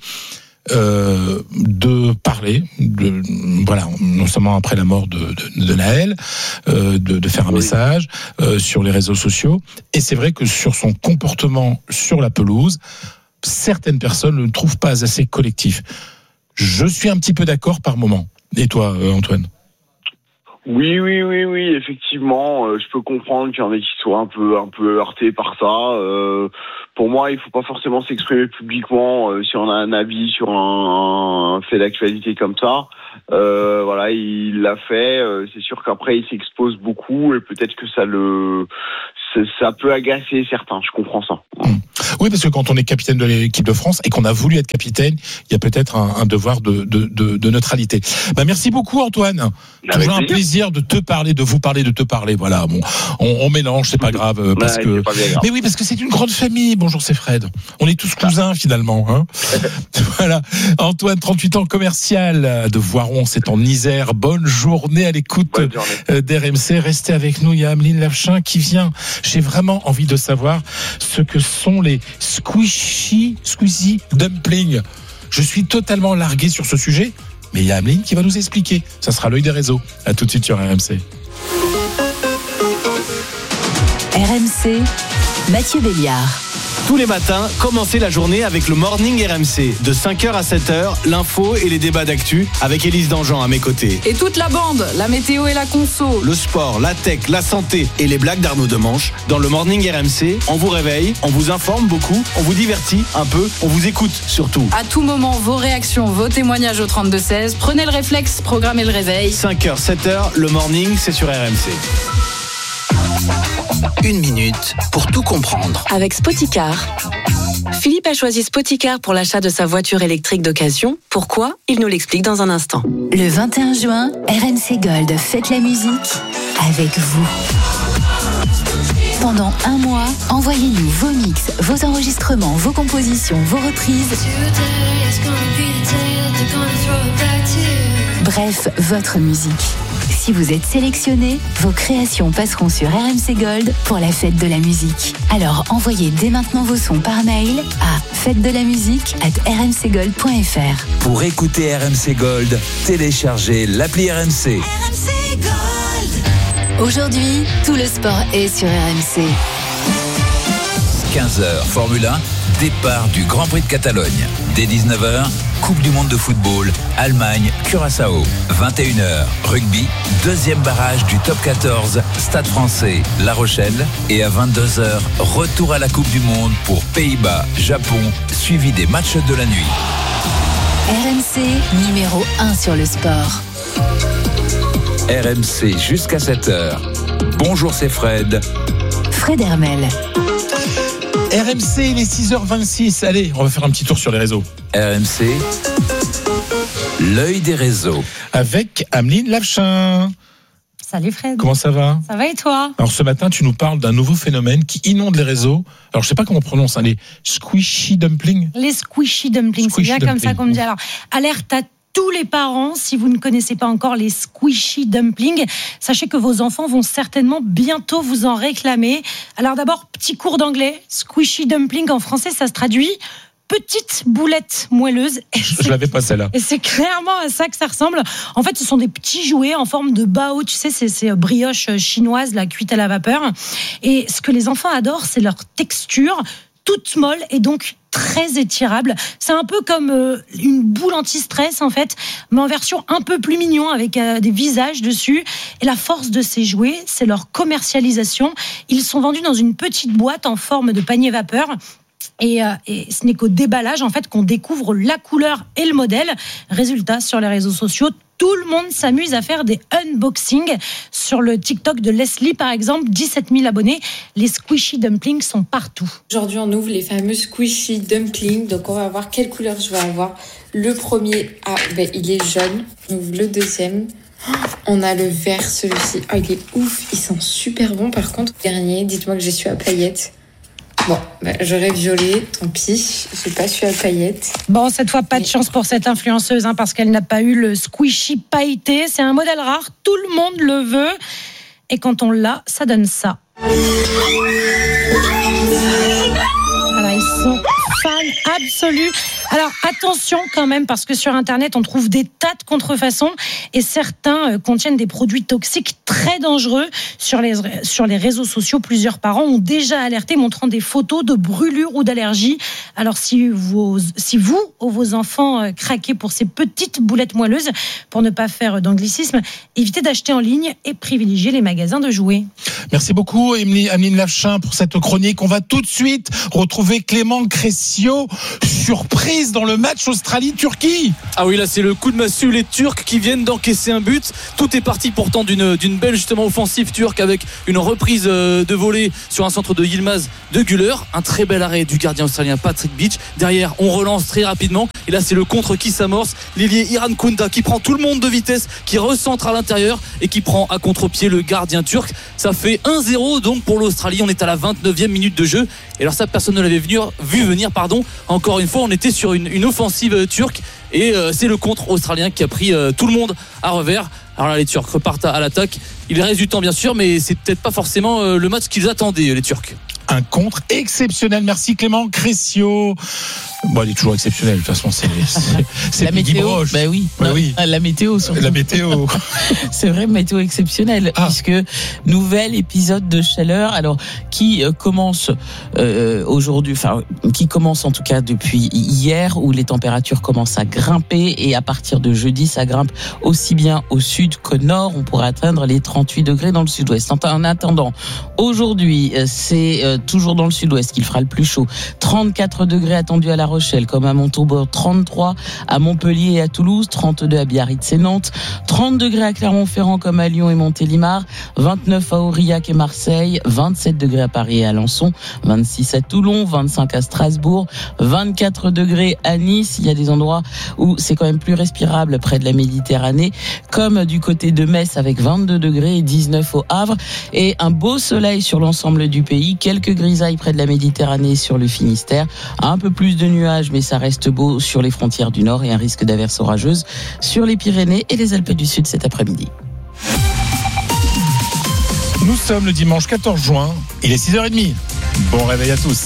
Euh, de parler, de, voilà, non seulement après la mort de, de, de Naël, euh, de, de faire un oui. message euh, sur les réseaux sociaux. Et c'est vrai que sur son comportement sur la pelouse, certaines personnes ne le trouvent pas assez collectif. Je suis un petit peu d'accord par moment. Et toi, euh, Antoine ? Oui, oui, oui, oui, effectivement, euh, je peux comprendre qu'il y en ait qui soient un peu, un peu heurtés par ça. Euh, pour moi, il faut pas forcément s'exprimer publiquement euh, si on a un avis sur un, un fait d'actualité comme ça. Euh, voilà, il l'a fait. Euh, c'est sûr qu'après, il s'expose beaucoup et peut-être que ça le, ça peut agacer certains. Je comprends ça. Oui, parce que quand on est capitaine de l'équipe de France et qu'on a voulu être capitaine, il y a peut-être un, un devoir de, de, de, de neutralité. Bah, merci beaucoup, Antoine. Avec Toujours un plaisir de te parler, de vous parler, de te parler. Voilà, bon, on, on mélange, c'est pas grave, parce ouais, que. Pas grave. Mais oui, parce que c'est une grande famille. Bonjour, c'est Fred. On est tous cousins finalement. Hein. Voilà, Antoine, trente-huit ans, commercial de Voiron, c'est en Isère. Bonne journée à l'écoute d'R M C. Restez avec nous. Il y a Ameline Lavechin qui vient. J'ai vraiment envie de savoir ce que sont les squishy, squeezy dumplings. Je suis totalement largué sur ce sujet. Mais il y a Ameline qui va nous expliquer. Ça sera l'œil des réseaux. À tout de suite sur R M C. R M C, Mathieu Béliard. Tous les matins, commencez la journée avec le Morning R M C. De cinq heures à sept heures, l'info et les débats d'actu avec Élise Dangean à mes côtés. Et toute la bande, la météo et la conso. Le sport, la tech, la santé et les blagues d'Arnaud Demanche. Dans le Morning R M C, on vous réveille, on vous informe beaucoup, on vous divertit un peu, on vous écoute surtout. À tout moment, vos réactions, vos témoignages au trente-deux seize. Prenez le réflexe, programmez le réveil. cinq heures, sept heures, le Morning, c'est sur R M C. Une minute pour tout comprendre. Avec Spoticar. Philippe a choisi Spoticar pour l'achat de sa voiture électrique d'occasion. Pourquoi ? Il nous l'explique dans un instant. Le vingt et un juin, R M C Gold fête la musique avec vous. Pendant un mois, envoyez-nous vos mix, vos enregistrements, vos compositions, vos reprises. Bref, votre musique. Si vous êtes sélectionné, vos créations passeront sur R M C Gold pour la fête de la musique. Alors envoyez dès maintenant vos sons par mail à fête de la musique arobase r m c gold point f r. Pour écouter R M C Gold, téléchargez l'appli R M C. R M C Gold. Aujourd'hui, tout le sport est sur R M C. quinze heures, Formule un, départ du Grand Prix de Catalogne. Dès dix-neuf heures, Coupe du Monde de football, Allemagne, Curaçao. vingt et une heures, rugby, deuxième barrage du top quatorze, Stade Français, La Rochelle. Et à vingt-deux heures, retour à la Coupe du Monde pour Pays-Bas, Japon, suivi des matchs de la nuit. R M C, numéro un sur le sport. R M C jusqu'à sept heures. Bonjour, c'est Fred. Fred Hermel. R M C, il est six heures vingt-six. Allez, on va faire un petit tour sur les réseaux. R M C, l'œil des réseaux. Avec Ameline Lavechin. Salut Fred. Comment ça va ? Ça va et toi ? Alors ce matin, tu nous parles d'un nouveau phénomène qui inonde les réseaux. Alors je sais pas comment on prononce, hein, les squishy dumplings. Les squishy dumplings, squishy c'est bien dumpling. Comme ça qu'on me dit. Alors, alerte à tous les parents, si vous ne connaissez pas encore les squishy dumplings, sachez que vos enfants vont certainement bientôt vous en réclamer. Alors d'abord, petit cours d'anglais. Squishy dumpling en français, ça se traduit petite boulette moelleuse. Je l'avais pas celle-là. Et c'est clairement à ça que ça ressemble. En fait, ce sont des petits jouets en forme de bao, tu sais, c'est ces brioches chinoises, la cuite à la vapeur. Et ce que les enfants adorent, c'est leur texture, toute molle et donc très étirable. C'est un peu comme euh, une boule anti-stress en fait, mais en version un peu plus mignon avec euh, des visages dessus. Et la force de ces jouets, c'est leur commercialisation. Ils sont vendus dans une petite boîte en forme de panier vapeur. Et, euh, et ce n'est qu'au déballage en fait qu'on découvre la couleur et le modèle. Résultat, sur les réseaux sociaux, tout le monde s'amuse à faire des unboxings. Sur le TikTok de Leslie par exemple, dix-sept mille abonnés. Les squishy dumplings sont partout. Aujourd'hui on ouvre les fameux squishy dumplings. Donc on va voir quelle couleur je vais avoir. Le premier, ah ben il est jaune. On ouvre le deuxième. On a le vert, celui-ci. Oh il est ouf, il sent super bon par contre. Dernier, dites-moi que j'ai su à paillettes. Bon, bah, j'aurais violet, tant pis, j'ai pas su à paillettes. Bon, cette fois, pas de chance pour cette influenceuse, hein, parce qu'elle n'a pas eu le squishy pailleté. C'est un modèle rare, tout le monde le veut. Et quand on l'a, ça donne ça. Voilà, ils sont fans absolus. Alors attention quand même, parce que sur Internet, on trouve des tas de contrefaçons et certains euh, contiennent des produits toxiques très dangereux. Sur les, sur les réseaux sociaux, plusieurs parents ont déjà alerté, montrant des photos de brûlures ou d'allergies. Alors si, vos, si vous ou vos enfants euh, craquez pour ces petites boulettes moelleuses, pour ne pas faire d'anglicisme, évitez d'acheter en ligne et privilégiez les magasins de jouets. Merci beaucoup Ameline Lafchin pour cette chronique. On va tout de suite retrouver Clément Cressio, surprise dans le match Australie-Turquie. Ah oui, là c'est le coup de massue, les Turcs qui viennent d'encaisser un but. Tout est parti pourtant d'une, d'une belle justement offensive turque avec une reprise de volée sur un centre de Yilmaz de Güler. Un très bel arrêt du gardien australien Patrick Beach. Derrière, on relance très rapidement. Et là c'est le contre qui s'amorce. L'ailier Iran Kunda qui prend tout le monde de vitesse, qui recentre à l'intérieur et qui prend à contre-pied le gardien turc. Ça fait un zéro donc pour l'Australie. On est à la vingt-neuvième minute de jeu. Et alors ça, personne ne l'avait vu venir. Pardon. Encore une fois, on était sur une, une offensive turque. Et euh, c'est le contre australien qui a pris euh, tout le monde à revers. Alors là, les Turcs repartent à l'attaque. Il reste du temps, bien sûr, mais c'est peut-être pas forcément euh, le match qu'ils attendaient, les Turcs. Un contre exceptionnel. Merci Clément Cressio. Bon, il est toujours exceptionnel. De toute façon, c'est, c'est, c'est la météo. Bah oui. Bah oui. La météo. Surtout. La météo. C'est vrai, météo exceptionnelle, ah. puisque nouvel épisode de chaleur. Alors, qui euh, commence euh, aujourd'hui, enfin, qui commence en tout cas depuis hier, où les températures commencent à grimper, et à partir de jeudi, ça grimpe aussi bien au sud qu'au nord. On pourrait atteindre les trente-huit degrés dans le sud-ouest. En attendant, aujourd'hui, c'est euh, toujours dans le sud-ouest qu'il fera le plus chaud. trente-quatre degrés attendus à La Rochelle, comme à Montauban, trente-trois à Montpellier et à Toulouse, trente-deux à Biarritz et Nantes, trente degrés à Clermont-Ferrand comme à Lyon et Montélimar, vingt-neuf à Aurillac et Marseille, vingt-sept degrés à Paris et Alençon, vingt-six à Toulon, vingt-cinq à Strasbourg, vingt-quatre degrés à Nice. Il y a des endroits où c'est quand même plus respirable près de la Méditerranée, comme du côté de Metz avec vingt-deux degrés et dix-neuf au Havre, et un beau soleil sur l'ensemble du pays, quelques grisailles près de la Méditerranée sur le Finistère, un peu plus de nuages mais ça reste beau sur les frontières du Nord, et un risque d'averses orageuses sur les Pyrénées et les Alpes du Sud cet après-midi. Nous sommes le dimanche quatorze juin, il est six heures trente. Bon réveil à tous.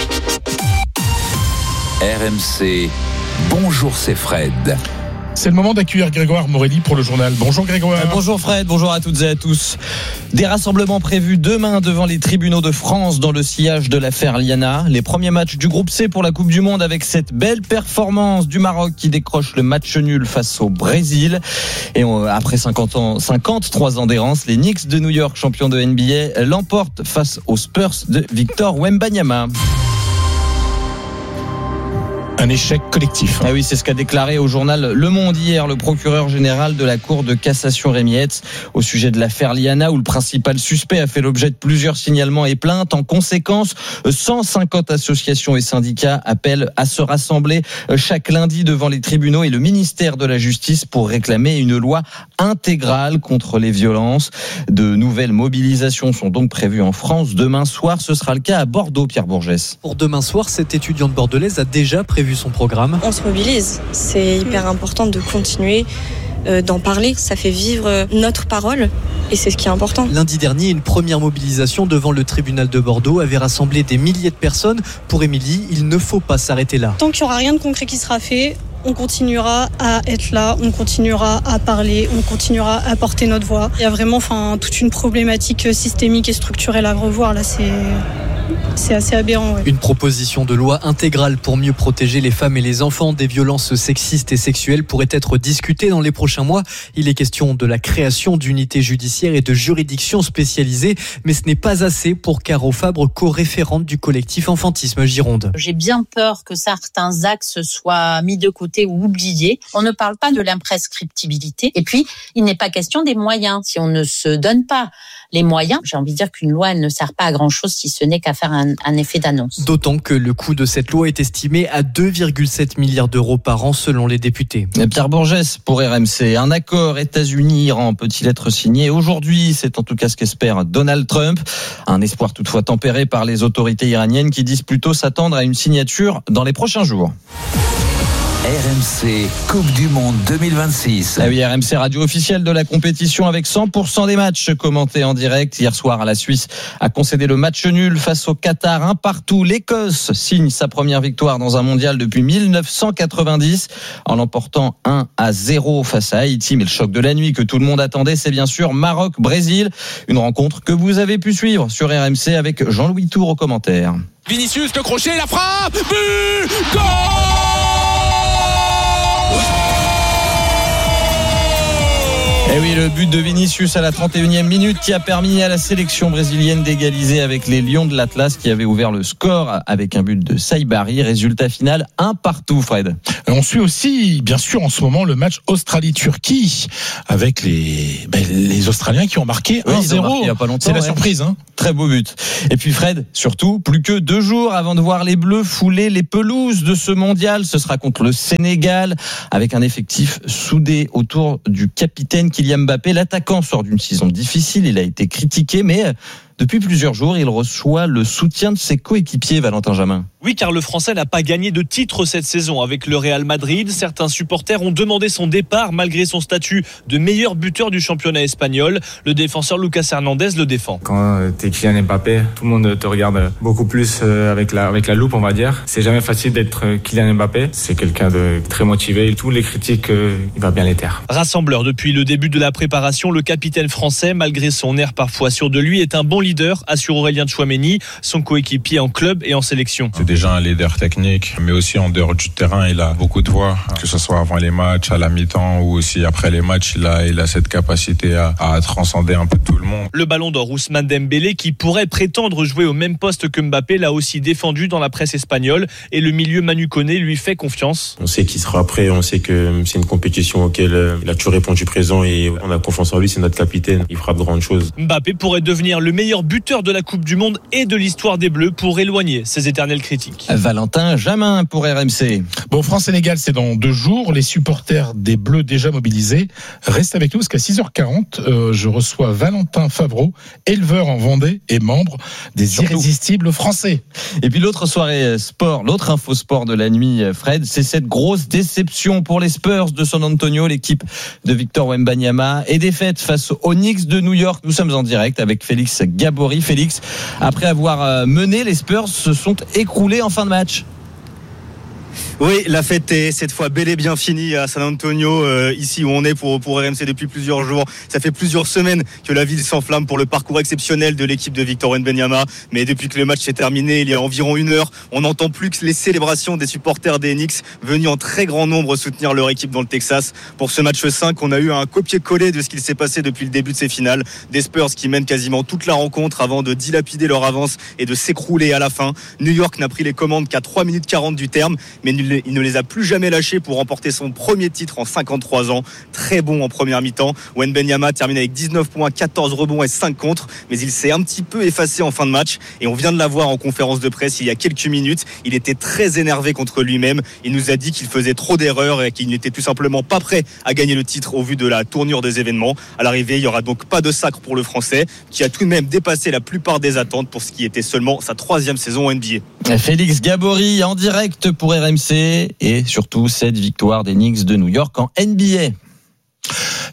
R M C, bonjour, c'est Fred. C'est le moment d'accueillir Grégoire Morelli pour le journal. Bonjour Grégoire. Euh, bonjour Fred, bonjour à toutes et à tous. Des rassemblements prévus demain devant les tribunaux de France dans le sillage de l'affaire Liana. Les premiers matchs du groupe C pour la Coupe du Monde, avec cette belle performance du Maroc qui décroche le match nul face au Brésil. Et on, après cinquante ans, cinquante-trois ans d'errance, les Knicks de New York, champions de N B A, l'emportent face aux Spurs de Victor Wembanyama. Un échec collectif. Ah oui, c'est ce qu'a déclaré au journal Le Monde hier le procureur général de la Cour de cassation Rémi Hetz au sujet de l'affaire Liana, où le principal suspect a fait l'objet de plusieurs signalements et plaintes. En conséquence, cent cinquante associations et syndicats appellent à se rassembler chaque lundi devant les tribunaux et le ministère de la Justice pour réclamer une loi intégrale contre les violences. De nouvelles mobilisations sont donc prévues en France. Demain soir, ce sera le cas à Bordeaux, Pierre Bourgès. Pour demain soir, cette étudiante bordelaise a déjà prévu son programme. On se mobilise, c'est hyper important de continuer euh, d'en parler, ça fait vivre notre parole et c'est ce qui est important. Lundi dernier, une première mobilisation devant le tribunal de Bordeaux avait rassemblé des milliers de personnes. Pour Émilie, il ne faut pas s'arrêter là. Tant qu'il n'y aura rien de concret qui sera fait, on continuera à être là, on continuera à parler, on continuera à porter notre voix. Il y a vraiment enfin, toute une problématique systémique et structurelle à revoir là, c'est... c'est assez aberrant. Ouais. Une proposition de loi intégrale pour mieux protéger les femmes et les enfants des violences sexistes et sexuelles pourrait être discutée dans les prochains mois. Il est question de la création d'unités judiciaires et de juridictions spécialisées, mais ce n'est pas assez pour Caro Fabre, co-référente du collectif Enfantisme Gironde. J'ai bien peur que certains axes soient mis de côté ou oubliés. On ne parle pas de l'imprescriptibilité. Et puis, il n'est pas question des moyens. Si on ne se donne pas les moyens, j'ai envie de dire qu'une loi, elle ne sert pas à grand-chose si ce n'est qu'à faire un, un effet d'annonce. D'autant que le coût de cette loi est estimé à deux virgule sept milliards d'euros par an selon les députés. Pierre Bourgès pour R M C. Un accord États-Unis-Iran peut-il être signé aujourd'hui? C'est en tout cas ce qu'espère Donald Trump. Un espoir toutefois tempéré par les autorités iraniennes qui disent plutôt s'attendre à une signature dans les prochains jours. R M C Coupe du Monde deux mille vingt-six. Ah oui, R M C radio officielle de la compétition avec cent pour cent des matchs commentés en direct. Hier soir, la Suisse a concédé le match nul face au Qatar, un partout. L'Écosse signe sa première victoire dans un mondial depuis mille neuf cent quatre-vingt-dix en l'emportant un à zéro face à Haïti. Mais le choc de la nuit que tout le monde attendait, c'est bien sûr Maroc-Brésil. Une rencontre que vous avez pu suivre sur R M C avec Jean-Louis Tour au commentaire. Vinicius, le crochet, la frappe, but, goal! Et oui, le but de Vinicius à la trente et unième minute qui a permis à la sélection brésilienne d'égaliser avec les Lions de l'Atlas qui avaient ouvert le score avec un but de Saibari. Résultat final, un partout, Fred. On suit aussi, bien sûr, en ce moment, le match Australie-Turquie avec les, ben, les Australiens qui ont marqué oui, un zéro. Il y a pas longtemps. C'est la ouais. surprise, hein. Très beau but. Et puis Fred, surtout, plus que deux jours avant de voir les Bleus fouler les pelouses de ce mondial. Ce sera contre le Sénégal avec un effectif soudé autour du capitaine Kylian Mbappé. L'attaquant sort d'une saison difficile, il a été critiqué, mais depuis plusieurs jours, il reçoit le soutien de ses coéquipiers, Valentin Jamin. Oui, car le Français n'a pas gagné de titre cette saison avec le Real Madrid. Certains supporters ont demandé son départ malgré son statut de meilleur buteur du championnat espagnol. Le défenseur Lucas Hernandez le défend. Quand t'es Kylian Mbappé, tout le monde te regarde beaucoup plus avec la, avec la loupe, on va dire. C'est jamais facile d'être Kylian Mbappé. C'est quelqu'un de très motivé. Tous les critiques, il va bien les taire. Rassembleur depuis le début de la préparation, le capitaine français, malgré son air parfois sûr de lui, est un bon leader, assure Aurélien Tchouaméni, son coéquipier en club et en sélection. C'est déjà un leader technique, mais aussi en dehors du terrain, il a beaucoup de voix, que ce soit avant les matchs, à la mi-temps ou aussi après les matchs, il a, il a cette capacité à, à transcender un peu tout le monde. Le ballon d'or Ousmane Dembélé, qui pourrait prétendre jouer au même poste que Mbappé, l'a aussi défendu dans la presse espagnole et le milieu Manu Koné lui fait confiance. On sait qu'il sera prêt, on sait que c'est une compétition auquel il a toujours répondu présent et on a confiance en lui, c'est notre capitaine, il fera de grandes choses. Mbappé pourrait devenir le meilleur buteur de la Coupe du Monde et de l'histoire des Bleus pour éloigner ces éternelles critiques. Valentin Jamin pour R M C. Bon, France-Sénégal, c'est dans deux jours. Les supporters des Bleus déjà mobilisés restent avec nous parce qu'à six heures quarante, euh, je reçois Valentin Favreau, éleveur en Vendée et membre des Surtout. Irrésistibles Français. Et puis l'autre soirée sport, l'autre info sport de la nuit, Fred, c'est cette grosse déception pour les Spurs de San Antonio, l'équipe de Victor Wembanyama, et défaite face aux Knicks de New York. Nous sommes en direct avec Félix Gabory. Félix, après avoir mené, les Spurs se sont écroulés en fin de match. Oui, la fête est cette fois bel et bien finie à San Antonio, euh, ici où on est pour, pour R M C depuis plusieurs jours. Ça fait plusieurs semaines que la ville s'enflamme pour le parcours exceptionnel de l'équipe de Victor Wembanyama. Mais depuis que le match s'est terminé, il y a environ une heure, on n'entend plus que les célébrations des supporters des Knicks venus en très grand nombre soutenir leur équipe dans le Texas. Pour ce match cinq, on a eu un copier-coller de ce qu'il s'est passé depuis le début de ces finales. Des Spurs qui mènent quasiment toute la rencontre avant de dilapider leur avance et de s'écrouler à la fin. New York n'a pris les commandes qu'à trois minutes quarante du terme, mais il ne les a plus jamais lâchés pour remporter son premier titre en cinquante-trois ans. Très bon en première mi-temps. Wembanyama termine avec dix-neuf points, quatorze rebonds et cinq contres, mais il s'est un petit peu effacé en fin de match et on vient de l'avoir en conférence de presse il y a quelques minutes. Il était très énervé contre lui-même. Il nous a dit qu'il faisait trop d'erreurs et qu'il n'était tout simplement pas prêt à gagner le titre au vu de la tournure des événements. À l'arrivée, il n'y aura donc pas de sacre pour le Français qui a tout de même dépassé la plupart des attentes pour ce qui était seulement sa troisième saison en N B A. Félix Gabory en direct pour R M C. Et surtout cette victoire des Knicks de New York en N B A.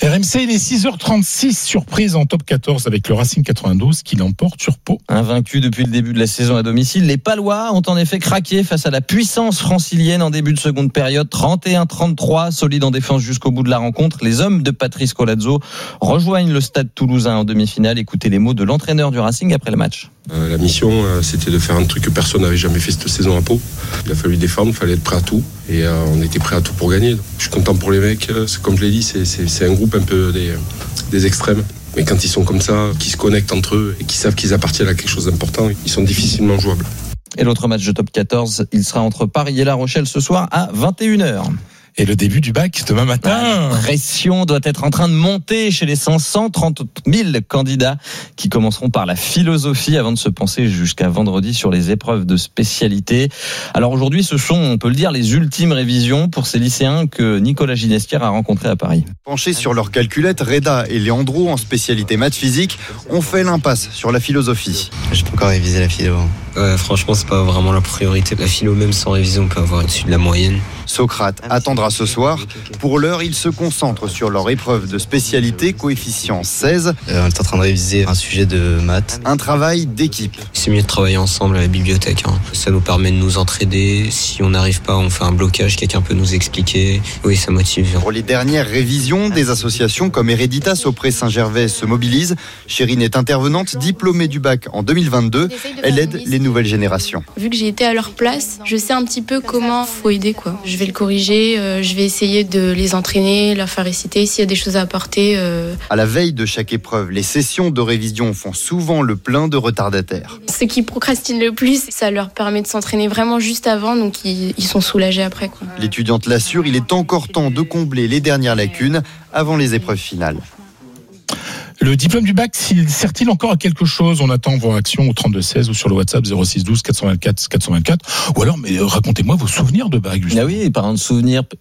R M C, il est six heures trente-six, surprise en top quatorze avec le Racing quatre-vingt-douze qui l'emporte sur Pau. Invaincu depuis le début de la saison à domicile, les Palois ont en effet craqué face à la puissance francilienne en début de seconde période. trente et un trente-trois, solide en défense jusqu'au bout de la rencontre. Les hommes de Patrice Colazzo rejoignent le stade toulousain en demi-finale. Écoutez les mots de l'entraîneur du Racing après le match. Euh, la mission, euh, c'était de faire un truc que personne n'avait jamais fait cette saison à Pau. Il a fallu défendre, il fallait être prêt à tout. Et euh, on était prêt à tout pour gagner. Je suis content pour les mecs. C'est, comme je l'ai dit, c'est, c'est, c'est un groupe un peu des, des extrêmes. Mais quand ils sont comme ça, qui se connectent entre eux et qui savent qu'ils appartiennent à quelque chose d'important, ils sont difficilement jouables. Et l'autre match de top quatorze, il sera entre Paris et La Rochelle ce soir à vingt et une heures. Et le début du bac demain matin. La pression doit être en train de monter chez les cinq cent trente mille candidats qui commenceront par la philosophie avant de se pencher jusqu'à vendredi sur les épreuves de spécialité. Alors aujourd'hui, ce sont, on peut le dire, les ultimes révisions pour ces lycéens que Nicolas Ginestière a rencontrés à Paris. Penchés sur leur calculette, Reda et Leandro en spécialité maths physique ont fait l'impasse sur la philosophie. J'ai pas encore révisé la philo. Ouais, franchement, c'est pas vraiment la priorité. La philo, même sans révision, on peut avoir au-dessus de la moyenne. Socrate attendra ce soir. Pour l'heure, ils se concentrent sur leur épreuve de spécialité, coefficient seize. Euh, on est en train de réviser un sujet de maths. Un travail d'équipe. C'est mieux de travailler ensemble à la bibliothèque. Hein. Ça nous permet de nous entraider. Si on n'arrive pas, on fait un blocage, quelqu'un peut nous expliquer. Oui, ça motive. Pour les dernières révisions, des associations comme Hereditas auprès Saint-Gervais se mobilisent. Chérine est intervenante, diplômée du bac en deux mille vingt-deux. Elle aide les nouvelles générations. Vu que j'ai été à leur place, je sais un petit peu comment faut aider, quoi. Je vais le corriger, euh, je vais essayer de les entraîner, leur faire réciter s'il y a des choses à apporter. Euh... À la veille de chaque épreuve, les sessions de révision font souvent le plein de retardataires. Ceux qui procrastinent le plus, ça leur permet de s'entraîner vraiment juste avant, donc ils, ils sont soulagés après, quoi. L'étudiante l'assure, il est encore temps de combler les dernières lacunes avant les épreuves finales. Le diplôme du bac sert-il encore à quelque chose? On attend vos réactions au trente-deux seize ou sur le WhatsApp zéro six douze quatre cent vingt-quatre quatre cent vingt-quatre. Ou alors, mais racontez-moi vos souvenirs de bac. Ah oui, parlant de souvenirs,